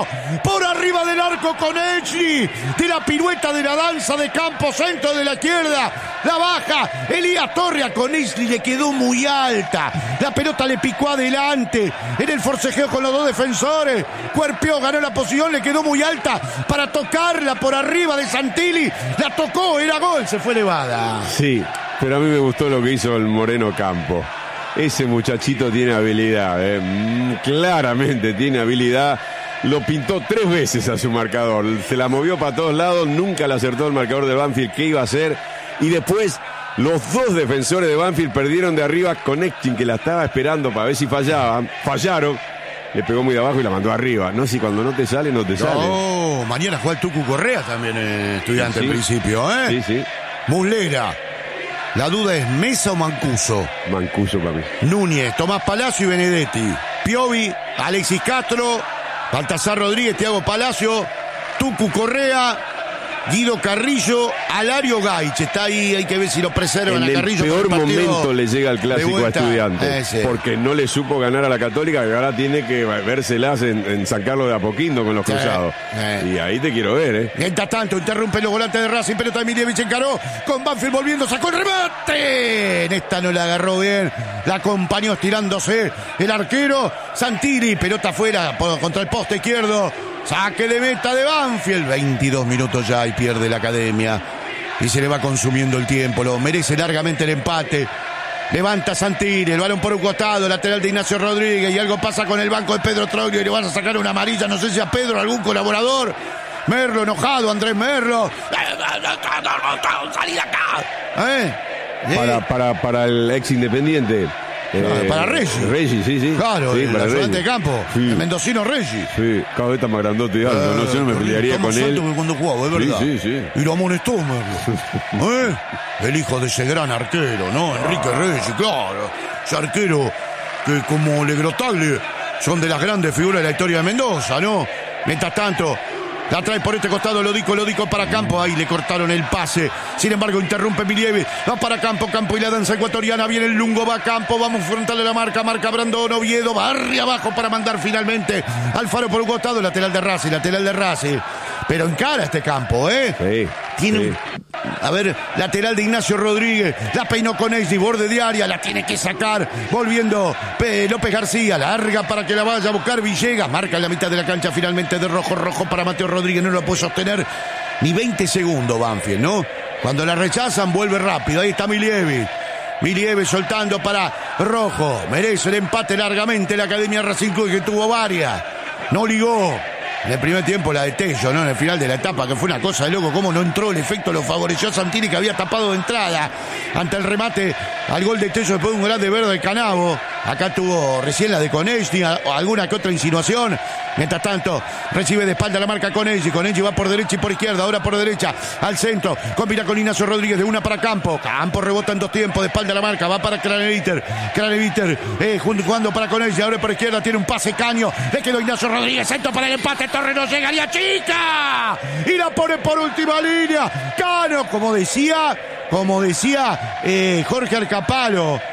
arco Konechny, de la pirueta de la danza de Campo, centro de la izquierda, la baja Elías Torres a Konechny, le quedó muy alta. La pelota le picó adelante en el forcejeo con los dos defensores. Cuerpeó, ganó la posición, le quedó muy alta para tocarla por arriba de Santilli. La tocó, era gol, se fue elevada. Sí, pero a mí me gustó lo que hizo el Moreno Campo. Ese muchachito tiene habilidad, claramente tiene habilidad. Lo pintó 3 veces a su marcador. Se la movió para todos lados, nunca le acertó el marcador de Banfield qué iba a hacer. Y después los dos defensores de Banfield perdieron de arriba. Konechny, que la estaba esperando para ver si fallaban. Fallaron. Le pegó muy de abajo y la mandó arriba. No, si cuando no te sale, no te sale. No, mañana juega el Tucu Correa también, Estudiante sí, en principio, ¿eh? Sí, sí. Muslera. La duda es Mesa o Mancuso. Mancuso para mí. Núñez, Tomás Palacio y Benedetti. Piovi, Alexis Castro, Baltasar Rodríguez, Thiago Palacio, Tucu Correa, Guido Carrillo, Alario Gaich. Está ahí, hay que ver si lo preservan a Carrillo. En el peor momento le llega el clásico a Estudiantes. Porque no le supo ganar a la Católica, que ahora tiene que vérselas en sacarlo de a poquito con los cruzados. Y ahí te quiero ver, Mientras tanto, interrumpe los volantes de Racing, pelota de Miljevic encaró, con Banfield volviendo, sacó el remate. En esta no la agarró bien, la acompañó estirándose el arquero Santilli, pelota afuera contra el poste izquierdo. Saque de meta de Banfield. 22 minutos ya y pierde la Academia. Y se le va consumiendo el tiempo. Lo merece largamente el empate. Levanta Santilli, el balón por un costado, lateral de Ignacio Rodríguez. Y algo pasa con el banco de Pedro Troglio. Y le van a sacar una amarilla, no sé si a Pedro, algún colaborador. Merlo enojado, Andrés Merlo. ¡Salí de acá! Para el ex Independiente. Para Regis. Regis, sí. Claro, sí, el ayudante de campo. Sí. El mendocino Regis. Sí, cada vez está más grandote y alto. No sé, no me pelearía con él. Cuando jugaba, es verdad. Sí. Y lo amonestó, Merlo. El hijo de ese gran arquero, ¿no? Enrique Regis, claro. Ese arquero que, como Legrotaglie, son de las grandes figuras de la historia de Mendoza, ¿no? Mientras tanto, la trae por este costado Lodico para Campo. Ahí le cortaron el pase. Sin embargo, interrumpe Miljevic. Va para Campo y la danza ecuatoriana. Viene el Lungo, va a Campo. Vamos frontal a la marca Brandon Oviedo. Barria abajo para mandar finalmente Alfaro por un costado. Lateral de Racing. Pero encara este Campo, Sí. Tiene lateral de Ignacio Rodríguez. La peinó Konechny, borde de área. La tiene que sacar. Volviendo López García. Larga para que la vaya a buscar Villegas. Marca en la mitad de la cancha finalmente de Rojo para Mateo Rodríguez. No lo puede sostener ni 20 segundos Banfield, ¿no? Cuando la rechazan, vuelve rápido. Ahí está Miljevic soltando para Rojo. Merece el empate largamente la Academia Racing Club, que tuvo varias. No ligó. En el primer tiempo la de Tello, ¿no? En el final de la etapa, que fue una cosa de loco. Cómo no entró, el efecto lo favoreció a Santilli, que había tapado de entrada ante el remate al gol de Tello después de un grande verde de Canavo. Acá tuvo recién la de Konechny, alguna que otra insinuación. Mientras tanto, recibe de espalda la marca Konechny. Konechny va por derecha y por izquierda, ahora por derecha, al centro. Combina con Ignacio Rodríguez, de una para Campo. Campo rebota en 2 tiempos, de espalda la marca, va para Craneviter, jugando para Konechny, ahora por izquierda, tiene un pase Caño. Le quedó Ignacio Rodríguez, centro para el empate. Torres no llegaría, chica. Y la pone por última línea. Cano, como decía Jorge Arcapalo,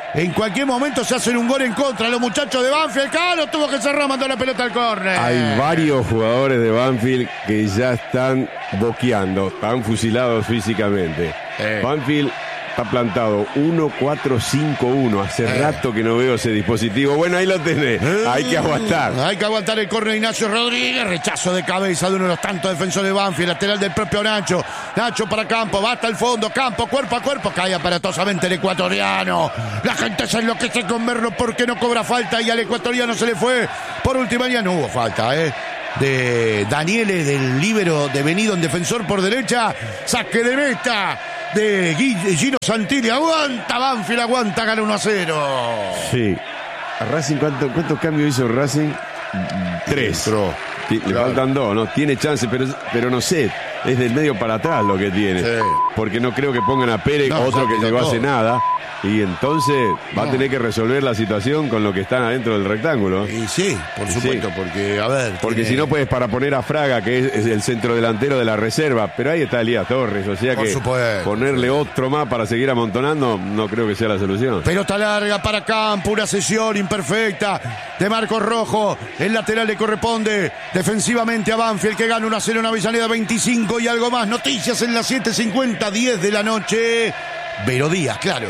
En cualquier momento se hacen un gol en contra. Los muchachos de Banfield, Calo tuvo que cerrar, mandó la pelota al córner. Hay varios jugadores de Banfield que ya están boqueando, están fusilados físicamente. Banfield está plantado 1-4-5-1. Hace rato que no veo ese dispositivo. Bueno, ahí lo tenés. Hay que aguantar. Hay que aguantar el córner de Ignacio Rodríguez. Rechazo de cabeza de uno de los tantos defensores de Banfield. Lateral del propio Nacho. Nacho para Campo. Va hasta el fondo. Campo, cuerpo a cuerpo. Cae aparatosamente el ecuatoriano. La gente se enloquece con verlo porque no cobra falta. Y al ecuatoriano se le fue. Por última ya no hubo falta, de Daniele, del líbero devenido en defensor por derecha. Saque de meta de Gino Santilli. Aguanta Banfield, aguanta, gana 1-0. Sí. ¿A Racing cuántos cambios hizo Racing? 3. Le faltan 2, ¿no? Tiene chance, pero no sé. Es del medio para atrás lo que tiene. Sí. Porque no creo que pongan a Pérez, otro que llegó hace nada. Y entonces va a tener que resolver la situación con lo que están adentro del rectángulo. Y sí, por supuesto, sí. Porque, a ver... Porque si no puedes para poner a Fraga, que es el centrodelantero de la reserva, pero ahí está Elías Torres, o sea que ponerle otro más para seguir amontonando, no creo que sea la solución. Pelota larga para Campo, una sesión imperfecta de Marcos Rojo. El lateral le corresponde defensivamente a Banfield, que gana 1-0 en Avellaneda 25 y algo más. Noticias en las 7:50, 10 de la noche. Vero Díaz, claro.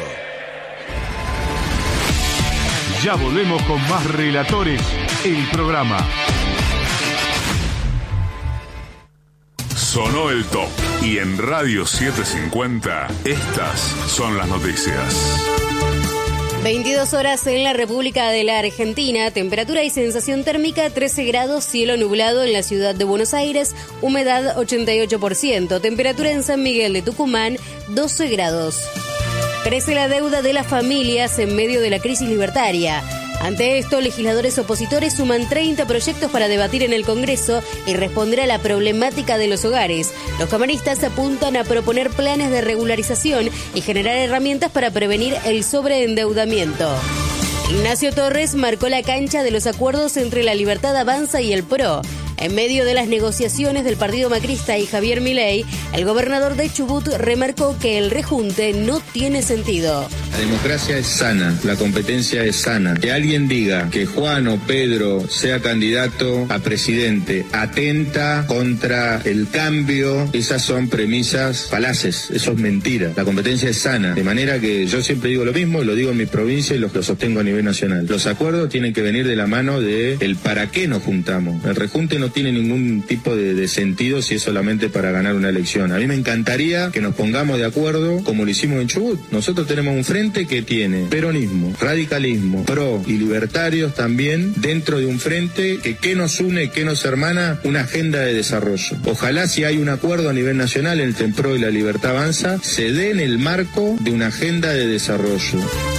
Ya volvemos con más Relatores, el programa. Sonó el top y en Radio 750 estas son las noticias. 22 horas en la República de la Argentina, temperatura y sensación térmica 13 grados, cielo nublado en la ciudad de Buenos Aires, humedad 88%, temperatura en San Miguel de Tucumán 12 grados. Crece la deuda de las familias en medio de la crisis libertaria. Ante esto, legisladores opositores suman 30 proyectos para debatir en el Congreso y responder a la problemática de los hogares. Los camaristas apuntan a proponer planes de regularización y generar herramientas para prevenir el sobreendeudamiento. Ignacio Torres marcó la cancha de los acuerdos entre La Libertad Avanza y el PRO. En medio de las negociaciones del partido macrista y Javier Milei, el gobernador de Chubut remarcó que el rejunte no tiene sentido. La democracia es sana, la competencia es sana. Que alguien diga que Juan o Pedro sea candidato a presidente atenta contra el cambio, esas son premisas falaces, eso es mentira. La competencia es sana, de manera que yo siempre digo lo mismo, lo digo en mi provincia y lo sostengo a nivel nacional. Los acuerdos tienen que venir de la mano de el para qué nos juntamos. El rejunte no tiene ningún tipo de sentido si es solamente para ganar una elección. A mí me encantaría que nos pongamos de acuerdo como lo hicimos en Chubut. Nosotros tenemos un frente que tiene peronismo, radicalismo, pro y libertarios también dentro de un frente que nos une, que nos hermana, una agenda de desarrollo. Ojalá si hay un acuerdo a nivel nacional entre el PRO y la Libertad Avanza, se dé en el marco de una agenda de desarrollo.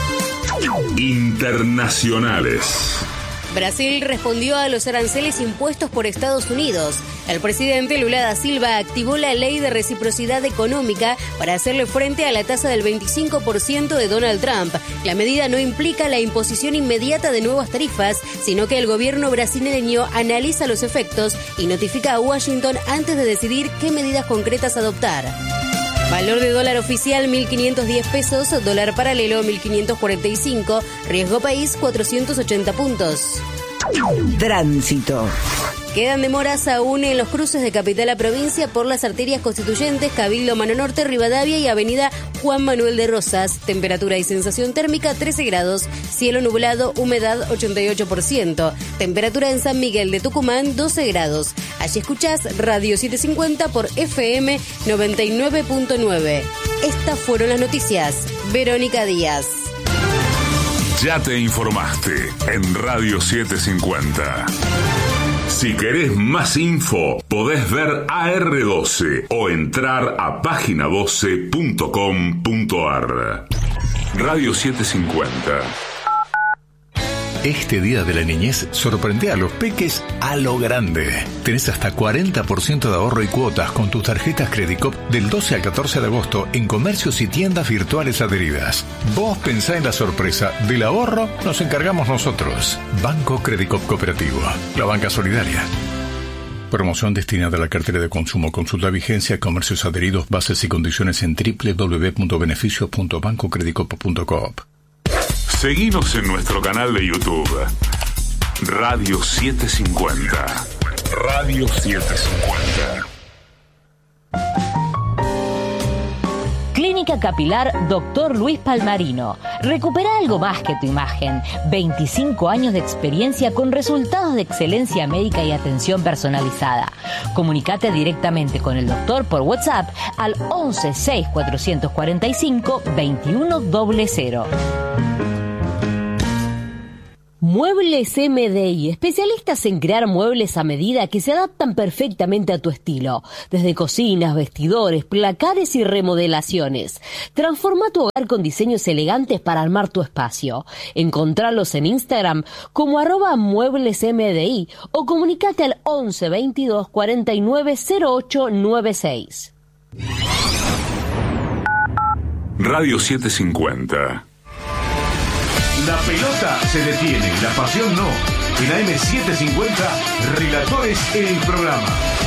Internacionales. Brasil respondió a los aranceles impuestos por Estados Unidos. El presidente Lula da Silva activó la ley de reciprocidad económica para hacerle frente a la tasa del 25% de Donald Trump. La medida no implica la imposición inmediata de nuevas tarifas, sino que el gobierno brasileño analiza los efectos y notifica a Washington antes de decidir qué medidas concretas adoptar. Valor de dólar oficial 1.510 pesos, dólar paralelo 1.545, riesgo país 480 puntos. Tránsito. Quedan demoras aún en los cruces de capital a provincia por las arterias constituyentes Cabildo Mano Norte, Rivadavia y avenida Juan Manuel de Rosas. Temperatura y sensación térmica 13 grados, cielo nublado, humedad 88%. Temperatura en San Miguel de Tucumán 12 grados. Allí escuchás Radio 750 por FM 99.9. Estas fueron las noticias. Verónica Díaz. Ya te informaste en Radio 750. Si querés más info, podés ver AR12 o entrar a página12.com.ar. Radio 750. Este Día de la Niñez sorprende a los peques a lo grande. Tenés hasta 40% de ahorro y cuotas con tus tarjetas Credicop del 12 al 14 de agosto en comercios y tiendas virtuales adheridas. Vos pensá en la sorpresa. Del ahorro nos encargamos nosotros. Banco Credicop Cooperativo. La banca solidaria. Promoción destinada a la cartera de consumo. Consulta vigencia, comercios adheridos, bases y condiciones en www.beneficios.bancocredicop.coop. Seguinos en nuestro canal de YouTube. Radio 750. Radio 750. Clínica Capilar Dr. Luis Palmarino. Recupera algo más que tu imagen. 25 años de experiencia con resultados de excelencia médica y atención personalizada. Comunicate directamente con el doctor por WhatsApp al 11 6 445 2100. Muebles MDI, especialistas en crear muebles a medida que se adaptan perfectamente a tu estilo, desde cocinas, vestidores, placares y remodelaciones. Transforma tu hogar con diseños elegantes para armar tu espacio. Encontralos en Instagram como @mueblesmdi o comunicate al 11 22 49 08 96. Radio 750. La pelota se detiene, la pasión no. En la M750, Relatores en el programa.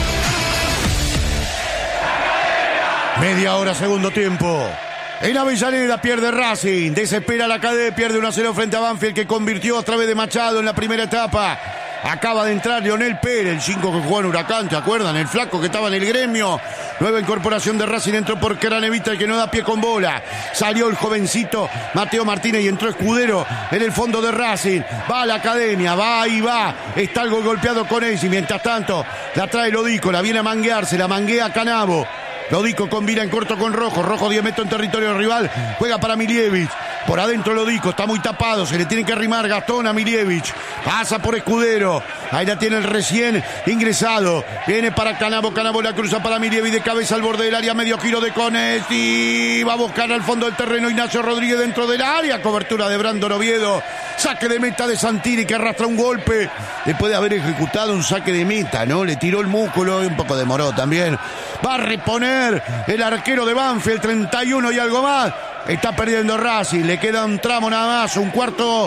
Media hora, segundo tiempo. En Avellaneda pierde Racing, desespera la cadena, pierde 1-0 frente a Banfield, que convirtió a través de Machado en la primera etapa. Acaba de entrar Leonel Pérez, el 5 que jugó en Huracán, ¿te acuerdan? El flaco que estaba en el gremio. Nueva incorporación de Racing, entró por Cranevita, el que no da pie con bola. Salió el jovencito Mateo Martínez y entró Escudero en el fondo de Racing. Va a la academia, va y va. Está algo golpeado con él y mientras tanto la trae Lodico, la viene a manguear, se la manguea Canavo. Lodico combina en corto con Rojo. Rojo 10 metros en territorio rival. Juega para Milievich. Por adentro Lodico. Está muy tapado. Se le tiene que arrimar Gastón a Milievich. Pasa por Escudero. Ahí la tiene el recién ingresado. Viene para Canavo. Canavo la cruza para Milievich. De cabeza al borde del área. Medio giro de Conesti. Va a buscar al fondo del terreno Ignacio Rodríguez dentro del área. Cobertura de Brandon Oviedo. Saque de meta de Santini que arrastra un golpe. Después de haber ejecutado un saque de meta, ¿no? Le tiró el músculo y un poco demoró también. Va a reponer el arquero de Banfield, 31 y algo más. Está perdiendo Racing, le queda un tramo nada más, un cuarto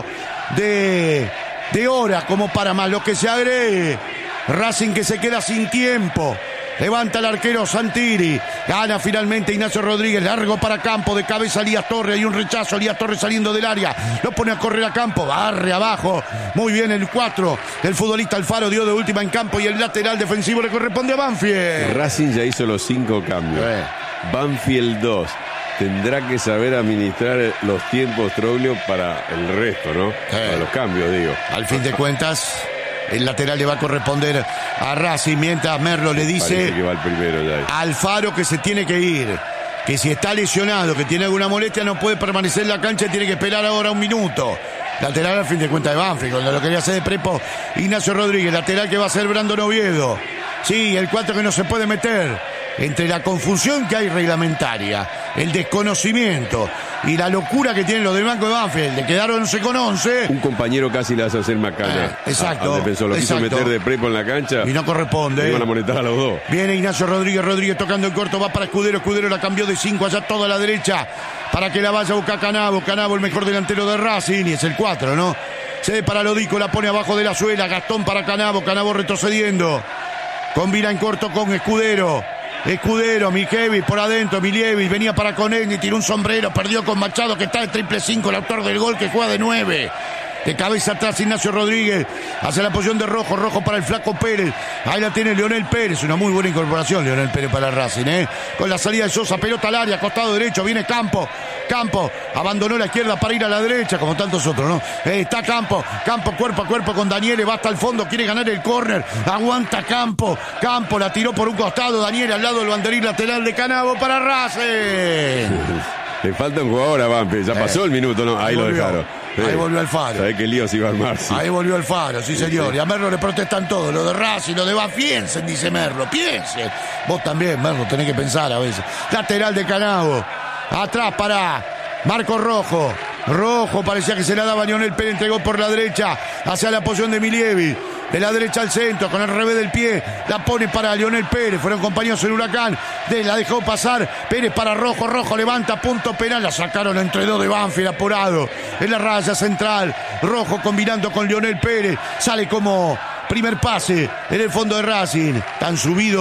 de hora como para más lo que se agregue. Racing que se queda sin tiempo. Levanta el arquero Santini. Gana finalmente Ignacio Rodríguez. Largo para Campo. De cabeza Elías Torres. Hay un rechazo. Elías Torres saliendo del área. Lo pone a correr a Campo. Barre abajo. Muy bien el 4. El futbolista Alfaro dio de última en Campo. Y el lateral defensivo le corresponde a Banfield. Racing ya hizo los 5 cambios. Banfield 2. Tendrá que saber administrar los tiempos, Troglio, para el resto, ¿no? Para los cambios, digo. Al fin de cuentas, el lateral le va a corresponder a Racing, mientras Merlo le dice que va el primero ya. Alfaro que se tiene que ir, que si está lesionado, que tiene alguna molestia, no puede permanecer en la cancha y tiene que esperar ahora un minuto. Lateral al fin de cuentas de Banfield, cuando lo quería hacer de prepo Ignacio Rodríguez. Lateral que va a ser Brandon Oviedo. Sí, el 4 que no se puede meter. Entre la confusión que hay reglamentaria, el desconocimiento y la locura que tienen los del banco de Banfield, le quedaron 11 con 11. Un compañero casi le hace hacer macana. Exacto. Al defensor lo quiso meter de prepo en la cancha. Y no corresponde. Iban a amonestar a los dos. Viene Ignacio Rodríguez. Rodríguez tocando el corto, va para Escudero. Escudero la cambió de 5 allá toda a la derecha para que la vaya a buscar Canavo. Canavo, el mejor delantero de Racing, y es el 4, ¿no? Cede para Lodico, la pone abajo de la suela. Gastón para Canavo. Canavo retrocediendo. Combina en corto con Escudero. Escudero, Mijevi por adentro, Milievich venía para Conegni, tiró un sombrero, perdió con Machado que está de 5-5, el autor del gol que juega de 9. De cabeza atrás Ignacio Rodríguez, hacia la posición de Rojo, Rojo para el flaco Pérez. Ahí la tiene Leonel Pérez, una muy buena incorporación Leonel Pérez para Racing, con la salida de Sosa, pelota al área, costado derecho, viene Campo, abandonó la izquierda para ir a la derecha, como tantos otros, ¿no? Está Campo cuerpo a cuerpo con Daniele, va hasta el fondo, quiere ganar el córner, aguanta Campo, la tiró por un costado, Daniele al lado del banderín lateral de Canavo para Racing. Le falta un jugador a Banfield, ya pasó el minuto, ¿no? Ahí lo dejaron. Ahí volvió Alfaro. ¿Sabés qué lío se iba a armar? Sí. Ahí volvió Alfaro, sí señor. Y a Merlo le protestan todos, lo de Racing, lo de piensen, dice Merlo, piensen. Vos también, Merlo, tenés que pensar a veces. Lateral de Canavo. Atrás para Marco Rojo. Rojo parecía que se la daba Leonel Pérez, entregó por la derecha hacia la posición de Milievich. De la derecha al centro, con el revés del pie, la pone para Leonel Pérez, fueron compañeros en Huracán, la dejó pasar, Pérez para Rojo, Rojo levanta, punto penal, la sacaron entre dos de Banfield, apurado, en la raya central, Rojo combinando con Leonel Pérez, sale como primer pase en el fondo de Racing, están subidos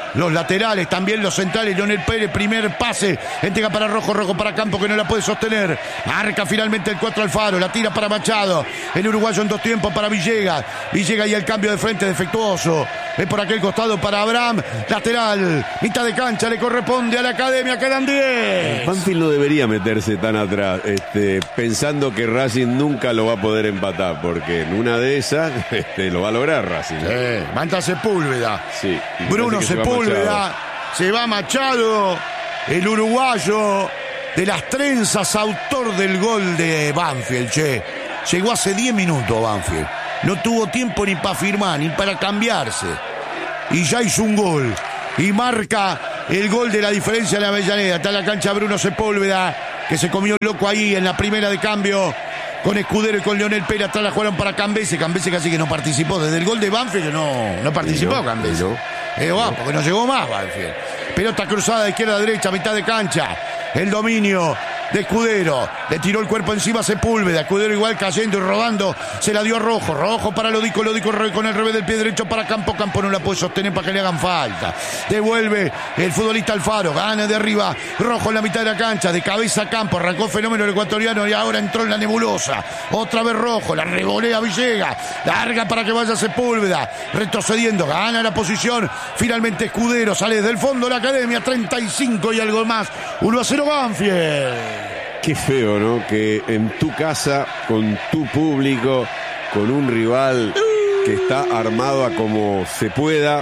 los laterales, también los centrales. Leonel Pérez, primer pase, entrega para Rojo, Rojo para Campo, que no la puede sostener. Arca finalmente el 4 Alfaro, la tira para Machado. El uruguayo en 2 tiempos para Villegas. Villegas y el cambio de frente defectuoso. Es por aquel costado para Abraham. Lateral, mitad de cancha, le corresponde a la Academia. Quedan 10. Banfield no debería meterse tan atrás, pensando que Racing nunca lo va a poder empatar, porque en una de esas lo va a lograr Racing. Manta Sepúlveda. Sí. Bruno Sepúlveda. Se va Machado, el uruguayo de las trenzas, autor del gol de Banfield, Llegó hace 10 minutos Banfield. No tuvo tiempo ni para firmar, ni para cambiarse. Y ya hizo un gol. Y marca el gol de la diferencia en la Avellaneda. Está en la cancha Bruno Sepúlveda, que se comió loco ahí en la primera de cambio con Escudero y con Leonel Pérez. Atrás la jugaron para Cambese. Cambese casi que no participó. Desde el gol de Banfield no participó Cambese. Porque no llegó más Banfield. Pelota cruzada de izquierda a derecha, mitad de cancha. El dominio de Escudero, le tiró el cuerpo encima a Sepúlveda. Escudero igual cayendo y rodando, se la dio a Rojo. Rojo para Lodico con el revés del pie derecho para Campo. Campo no la puede sostener para que le hagan falta. Devuelve el futbolista Alfaro, gana de arriba Rojo en la mitad de la cancha, de cabeza a Campo. Arrancó fenómeno el ecuatoriano y ahora entró en la nebulosa. Otra vez Rojo, la revolea Villegas, larga para que vaya Sepúlveda, retrocediendo, gana la posición. Finalmente Escudero sale desde el fondo la Academia, 35 y algo más. 1-0 Banfield. Qué feo, ¿no? Que en tu casa, con tu público, con un rival que está armado a como se pueda,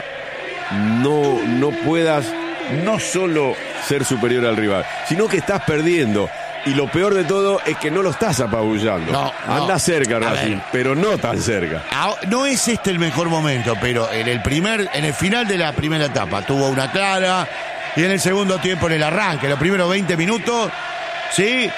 no puedas no solo ser superior al rival, sino que estás perdiendo. Y lo peor de todo es que no lo estás apabullando. No. Anda cerca, Racing, pero no tan cerca. No es este el mejor momento, pero en el final de la primera etapa tuvo una clara, y en el segundo tiempo, en el arranque, los primeros 20 minutos, sí,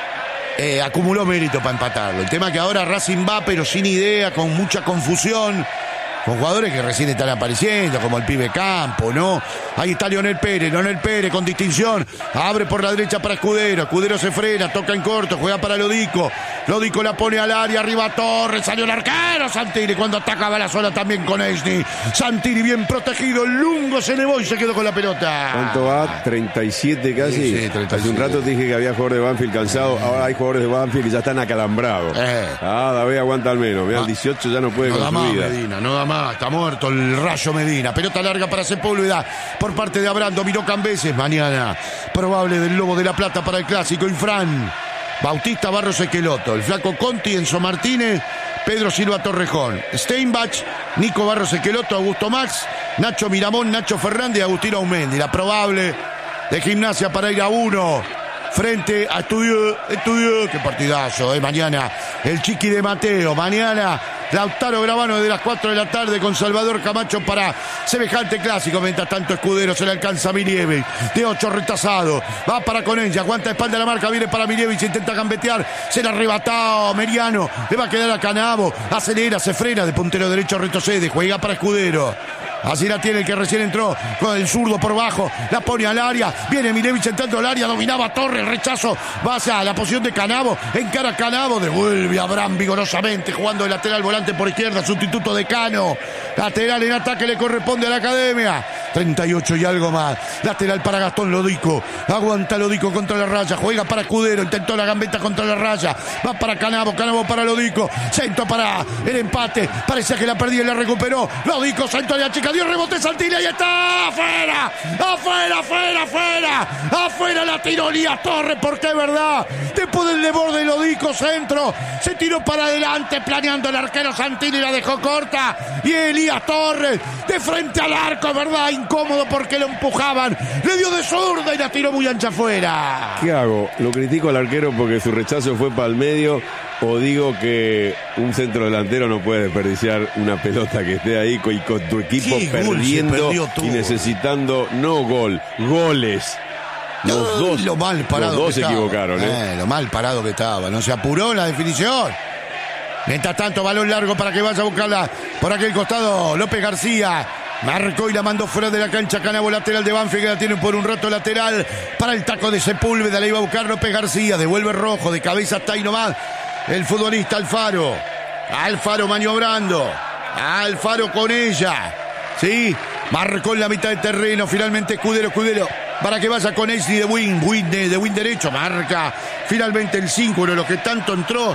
acumuló mérito para empatarlo. El tema es que ahora Racing va, pero sin idea, con mucha confusión, con jugadores que recién están apareciendo, como el pibe Campo, ¿no? Ahí está Leonel Pérez con distinción, abre por la derecha para Escudero, Escudero se frena, toca en corto, juega para Lodico la pone al área, arriba Torres, salió el arquero Santini, cuando atacaba la zona también con Esni, Santini bien protegido, Lungo se elevó y se quedó con la pelota. ¿Cuánto va? 37 casi. Sí, 37. Hace un rato te dije que había jugadores de Banfield cansados, ahora hay jugadores de Banfield que ya están acalambrados. David aguanta al menos, mira, el 18 ya no puede con su vida. Medina, no da más, está muerto el Rayo Medina. Pelota larga para Sepúlveda por parte de Abraham, dominó Cambeses. Mañana probable del Lobo de la Plata para el Clásico. Infran, Bautista, Barros, Esqueloto, el Flaco Conti, Enzo Martínez, Pedro Silva, Torrejón, Steinbach, Nico Barros, Esqueloto, Augusto Max, Nacho Miramón, Nacho Fernández y Agustino Aumendi. La probable de Gimnasia para ir a 1 frente a Estudio, qué partidazo, mañana el Chiqui de Mateo, mañana Lautaro Gravano desde las 4 de la tarde con Salvador Camacho para semejante clásico. Mientras tanto Escudero se le alcanza a Milievic, de 8 retrasado, va para Conella, aguanta espalda la marca, viene para Milievic, intenta gambetear, se la arrebató Meriano, le va a quedar a Canavo, acelera, se frena, de puntero derecho retrocede, juega para Escudero. Así la tiene el que recién entró con el zurdo por bajo, la pone al área, viene Milevich entrando al área, dominaba Torres, rechazo, va hacia la posición de Canavo, encara a Canavo, devuelve a Abraham vigorosamente, jugando de lateral volante por izquierda, sustituto de Cano, lateral en ataque le corresponde a la Academia, 38 y algo más, lateral para Gastón Lodico, aguanta Lodico contra la raya, juega para Escudero, intentó la gambeta contra la raya, va para Canavo, Canavo para Lodico, centro para el empate, parecía que la perdía y la recuperó, Lodico, centro de la chica, dio rebote Santini, ahí está, afuera la tiró Elías Torres, porque es verdad, después del desborde de Lodico, centro, se tiró para adelante, planeando el arquero Santini, la dejó corta, y Elías Torres, de frente al arco, es verdad, incómodo porque lo empujaban, le dio de zurda y la tiró muy ancha afuera. ¿Qué hago? ¿Lo critico al arquero porque su rechazo fue para el medio? ¿O digo que un centro delantero no puede desperdiciar una pelota que esté ahí y con tu equipo perdiendo y necesitando goles? Los dos, lo mal parado los dos se equivocaron, lo mal parado que estaba, no se apuró en la definición. Mientras tanto, balón largo para que vaya a buscarla por aquel costado López García. Marcó y la mandó fuera de la cancha. Canavo, lateral de Banfield, que la tienen por un rato, lateral para el taco de Sepúlveda. La iba a buscar López García, devuelve Rojo, de cabeza hasta ahí nomás el futbolista Alfaro maniobrando, Alfaro con ella, sí, Marcó en la mitad del terreno, finalmente Escudero para que vaya con Ashley de wing derecho, marca finalmente el 5, uno de los que tanto entró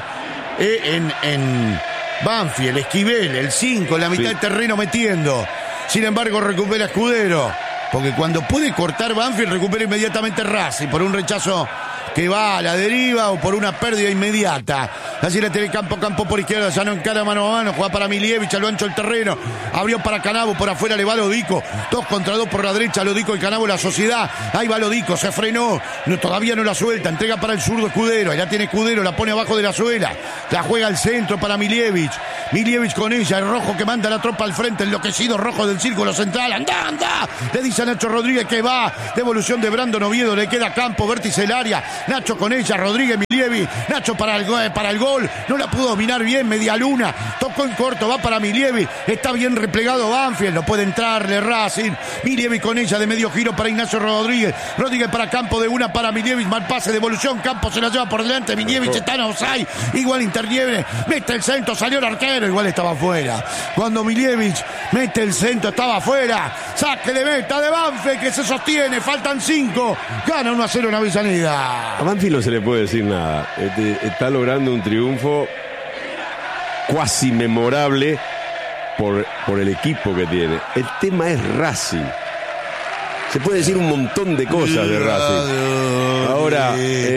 en Banfield, Esquivel, el 5 en la mitad del terreno metiendo. Sin embargo recupera Escudero, porque cuando puede cortar Banfield recupera inmediatamente Racing por un rechazo que va a la deriva o por una pérdida inmediata. Así la tiene campo por izquierda, ya no encara mano a mano, juega para Milievich a lo ancho del terreno, abrió para Canavo, por afuera le va Lodico, 2 contra 2 por la derecha, Lodico y Canavo la sociedad, ahí va Lodico, se frenó, todavía no la suelta, entrega para el zurdo Escudero, ahí la tiene Escudero, la pone abajo de la suela, la juega al centro para Milievich con ella, el Rojo que manda la tropa al frente, enloquecido Rojo del círculo central, anda, le dice a Nacho Rodríguez que va, devolución de Brandon Oviedo, le queda campo, vértice el área, Nacho con ella, Rodríguez, Milievi, Nacho para el gol, no la pudo dominar bien, media luna, tocó en corto, va para Milievi, está bien replegado Banfield, no puede entrarle Racing, Milievi con ella de medio giro para Ignacio Rodríguez para Campo de una para Milievi, mal pase, devolución, Campo se la lleva por delante, Milievi está en offside, igual interviene, mete el centro, salió el arquero, igual estaba afuera, cuando Milievi mete el centro, estaba afuera, saque de meta de Banfield que se sostiene, faltan 5, gana 1-0 en Avellaneda. A Banfield no se le puede decir nada. Está logrando un triunfo cuasi memorable por el equipo que tiene. El tema es Racing. Se puede decir un montón de cosas de Racing. Ahora,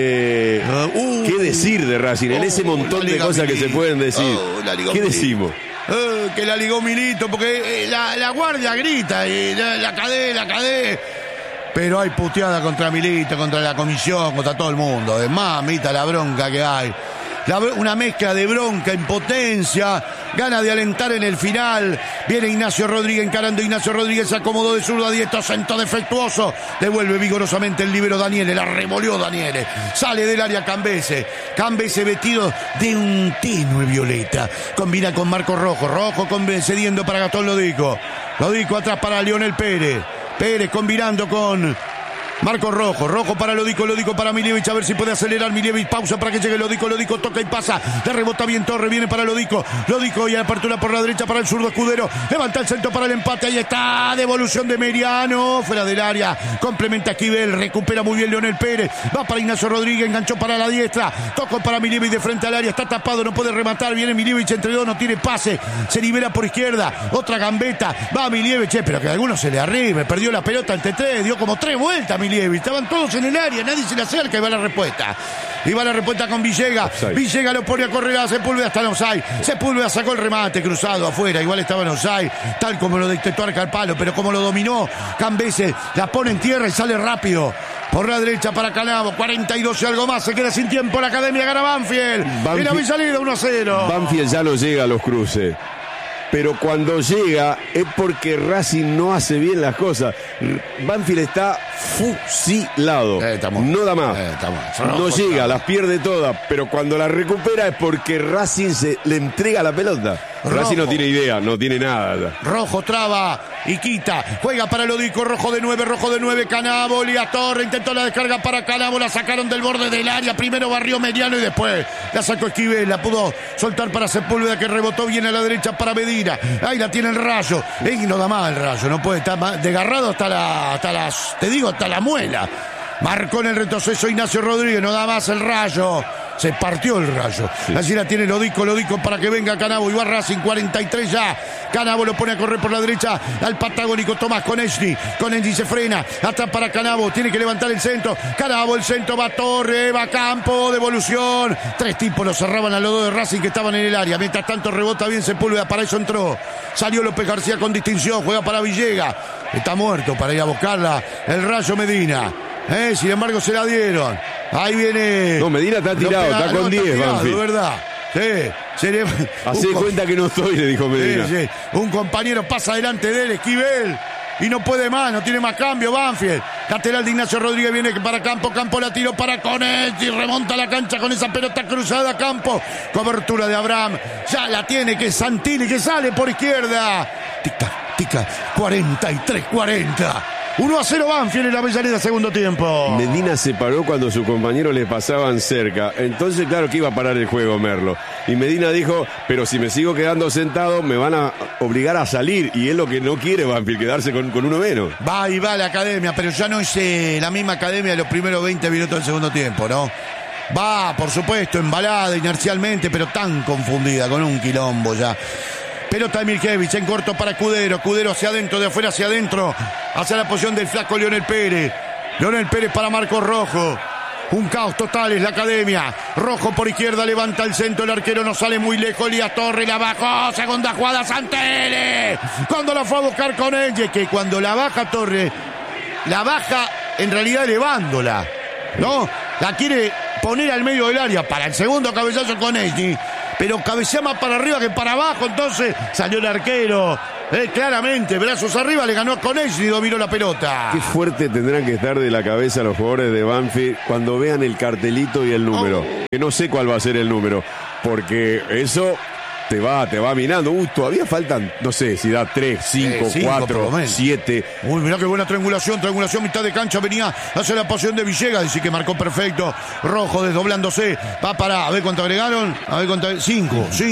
¿qué decir de Racing? En ese montón de cosas que se pueden decir. ¿Qué decimos? Que la ligó Milito, porque la guardia grita y la cadé. Pero hay puteada contra Milito, contra la comisión, contra todo el mundo. Es mamita la bronca que hay. Una mezcla de bronca, impotencia, gana de alentar en el final. Viene Ignacio Rodríguez encarando. Ignacio Rodríguez se acomodó de zurdo a diestro, centro defectuoso. Devuelve vigorosamente el líbero Daniele, la revolvió Daniele. Sale del área Cambese vestido de un tenue violeta. Combina con Marco Rojo cediendo para Gastón Lodico atrás para Lionel Pérez combinando con Marco Rojo para Lodico para Milievic, a ver si puede acelerar Milievic, pausa para que llegue Lodico, toca y pasa, le rebota bien Torres, viene para Lodico y apertura por la derecha para el zurdo Escudero, levanta el centro para el empate, ahí está, devolución de Meriano, fuera del área, complementa Esquivel, recupera muy bien Leonel Pérez, va para Ignacio Rodríguez, enganchó para la diestra, tocó para Milievic de frente al área, está tapado, no puede rematar, viene Milievic entre dos, no tiene pase, se libera por izquierda, otra gambeta, va Milievic, pero que a alguno se le arribe, perdió la pelota ante 3, dio como 3 vueltas estaban todos en el área, nadie se le acerca y va la respuesta con Villegas. Villegas lo pone a correr a Sepúlveda hasta el offside. Sepúlveda sacó el remate cruzado afuera, igual estaba en offside, tal como lo dictó Arca al palo, pero como lo dominó Cambese, la pone en tierra y sale rápido. Por la derecha para Canavo, 42 y algo más, se queda sin tiempo la Academia, gana Banfield. Mira mi salida, 1-0. Banfield ya no llega a los cruces. Pero cuando llega es porque Racing no hace bien las cosas. Banfield está fusilado. No da más. No llega, las pierde todas. Pero cuando las recupera es porque Racing le entrega la pelota. Racing no tiene idea, no tiene nada. Rojo traba y quita. Juega para Lodico, rojo de 9, Canavo, Lía Torre, intentó la descarga para Canavo, la sacaron del borde del área. Primero barrió Mediano y después la sacó Esquivel, la pudo soltar para Sepúlveda que rebotó bien a la derecha para Medina. Ahí la tiene el Rayo. Y no da más el Rayo, no puede estar más desgarrado hasta la muela. Marcó en el retroceso Ignacio Rodríguez, no da más el Rayo. Se partió el Rayo. Sí. Así la tiene Lodico para que venga Canavo. Y va Racing, 43 ya. Canavo lo pone a correr por la derecha al patagónico Tomás con Esni se frena. Atrás para Canavo. Tiene que levantar el centro. Canavo, el centro, va Torre, va Campo, devolución. 3 tipos lo cerraban a los 2 de Racing que estaban en el área. Mientras tanto rebota bien Sepúlveda. Para eso entró. Salió López García con distinción. Juega para Villegas. Está muerto para ir a buscarla el Rayo Medina. Sin embargo se la dieron. Ahí viene. No, Medina está tirado, está con 10, Banfield. ¿Verdad? Sí. Hacé cuenta que no estoy, le dijo Medina. Sí. Un compañero pasa delante de él, Esquivel. Y no puede más, no tiene más cambio, Banfield. Lateral de Ignacio Rodríguez viene para Campo la tiró para Conetti, remonta la cancha con esa pelota cruzada, Campo. Cobertura de Abraham. Ya la tiene, que es Santini, que sale por izquierda. Tica, 43-40. 1-0 Banfield en la Avellaneda, segundo tiempo. Medina se paró cuando sus compañeros le pasaban cerca. Entonces, claro que iba a parar el juego Merlo. Y Medina dijo, pero si me sigo quedando sentado, me van a obligar a salir. Y es lo que no quiere Banfield, quedarse con uno menos. Va y va la academia, pero ya no es la misma academia de los primeros 20 minutos del segundo tiempo, ¿no? Va, por supuesto, embalada inercialmente, pero tan confundida, con un quilombo ya. Pelota de Mirkevich en corto para Cudero. Cudero hacia adentro, de afuera hacia adentro. Hacia la posición del flaco Leonel Pérez. Leonel Pérez para Marcos Rojo. Un caos total es la academia. Rojo por izquierda, levanta el centro. El arquero no sale muy lejos. Elías Torres la bajó. Segunda jugada, Santelli. Cuando la fue a buscar con ella. Que cuando la baja Torres, la baja en realidad elevándola, ¿no? La quiere poner al medio del área para el segundo cabezazo con Esni. Pero cabecea más para arriba que para abajo, entonces salió el arquero. Claramente, brazos arriba, le ganó con Esni y dominó la pelota. Qué fuerte tendrán que estar de la cabeza los jugadores de Banfield cuando vean el cartelito y el número. Que no sé cuál va a ser el número, porque eso te va minando. Todavía faltan, no sé, si da 3, 5, 4, 7. Uy, mirá qué buena triangulación, mitad de cancha, venía hacia la posición de Villegas, dice que marcó perfecto. Rojo desdoblándose, va para, a ver cuánto agregaron, 5.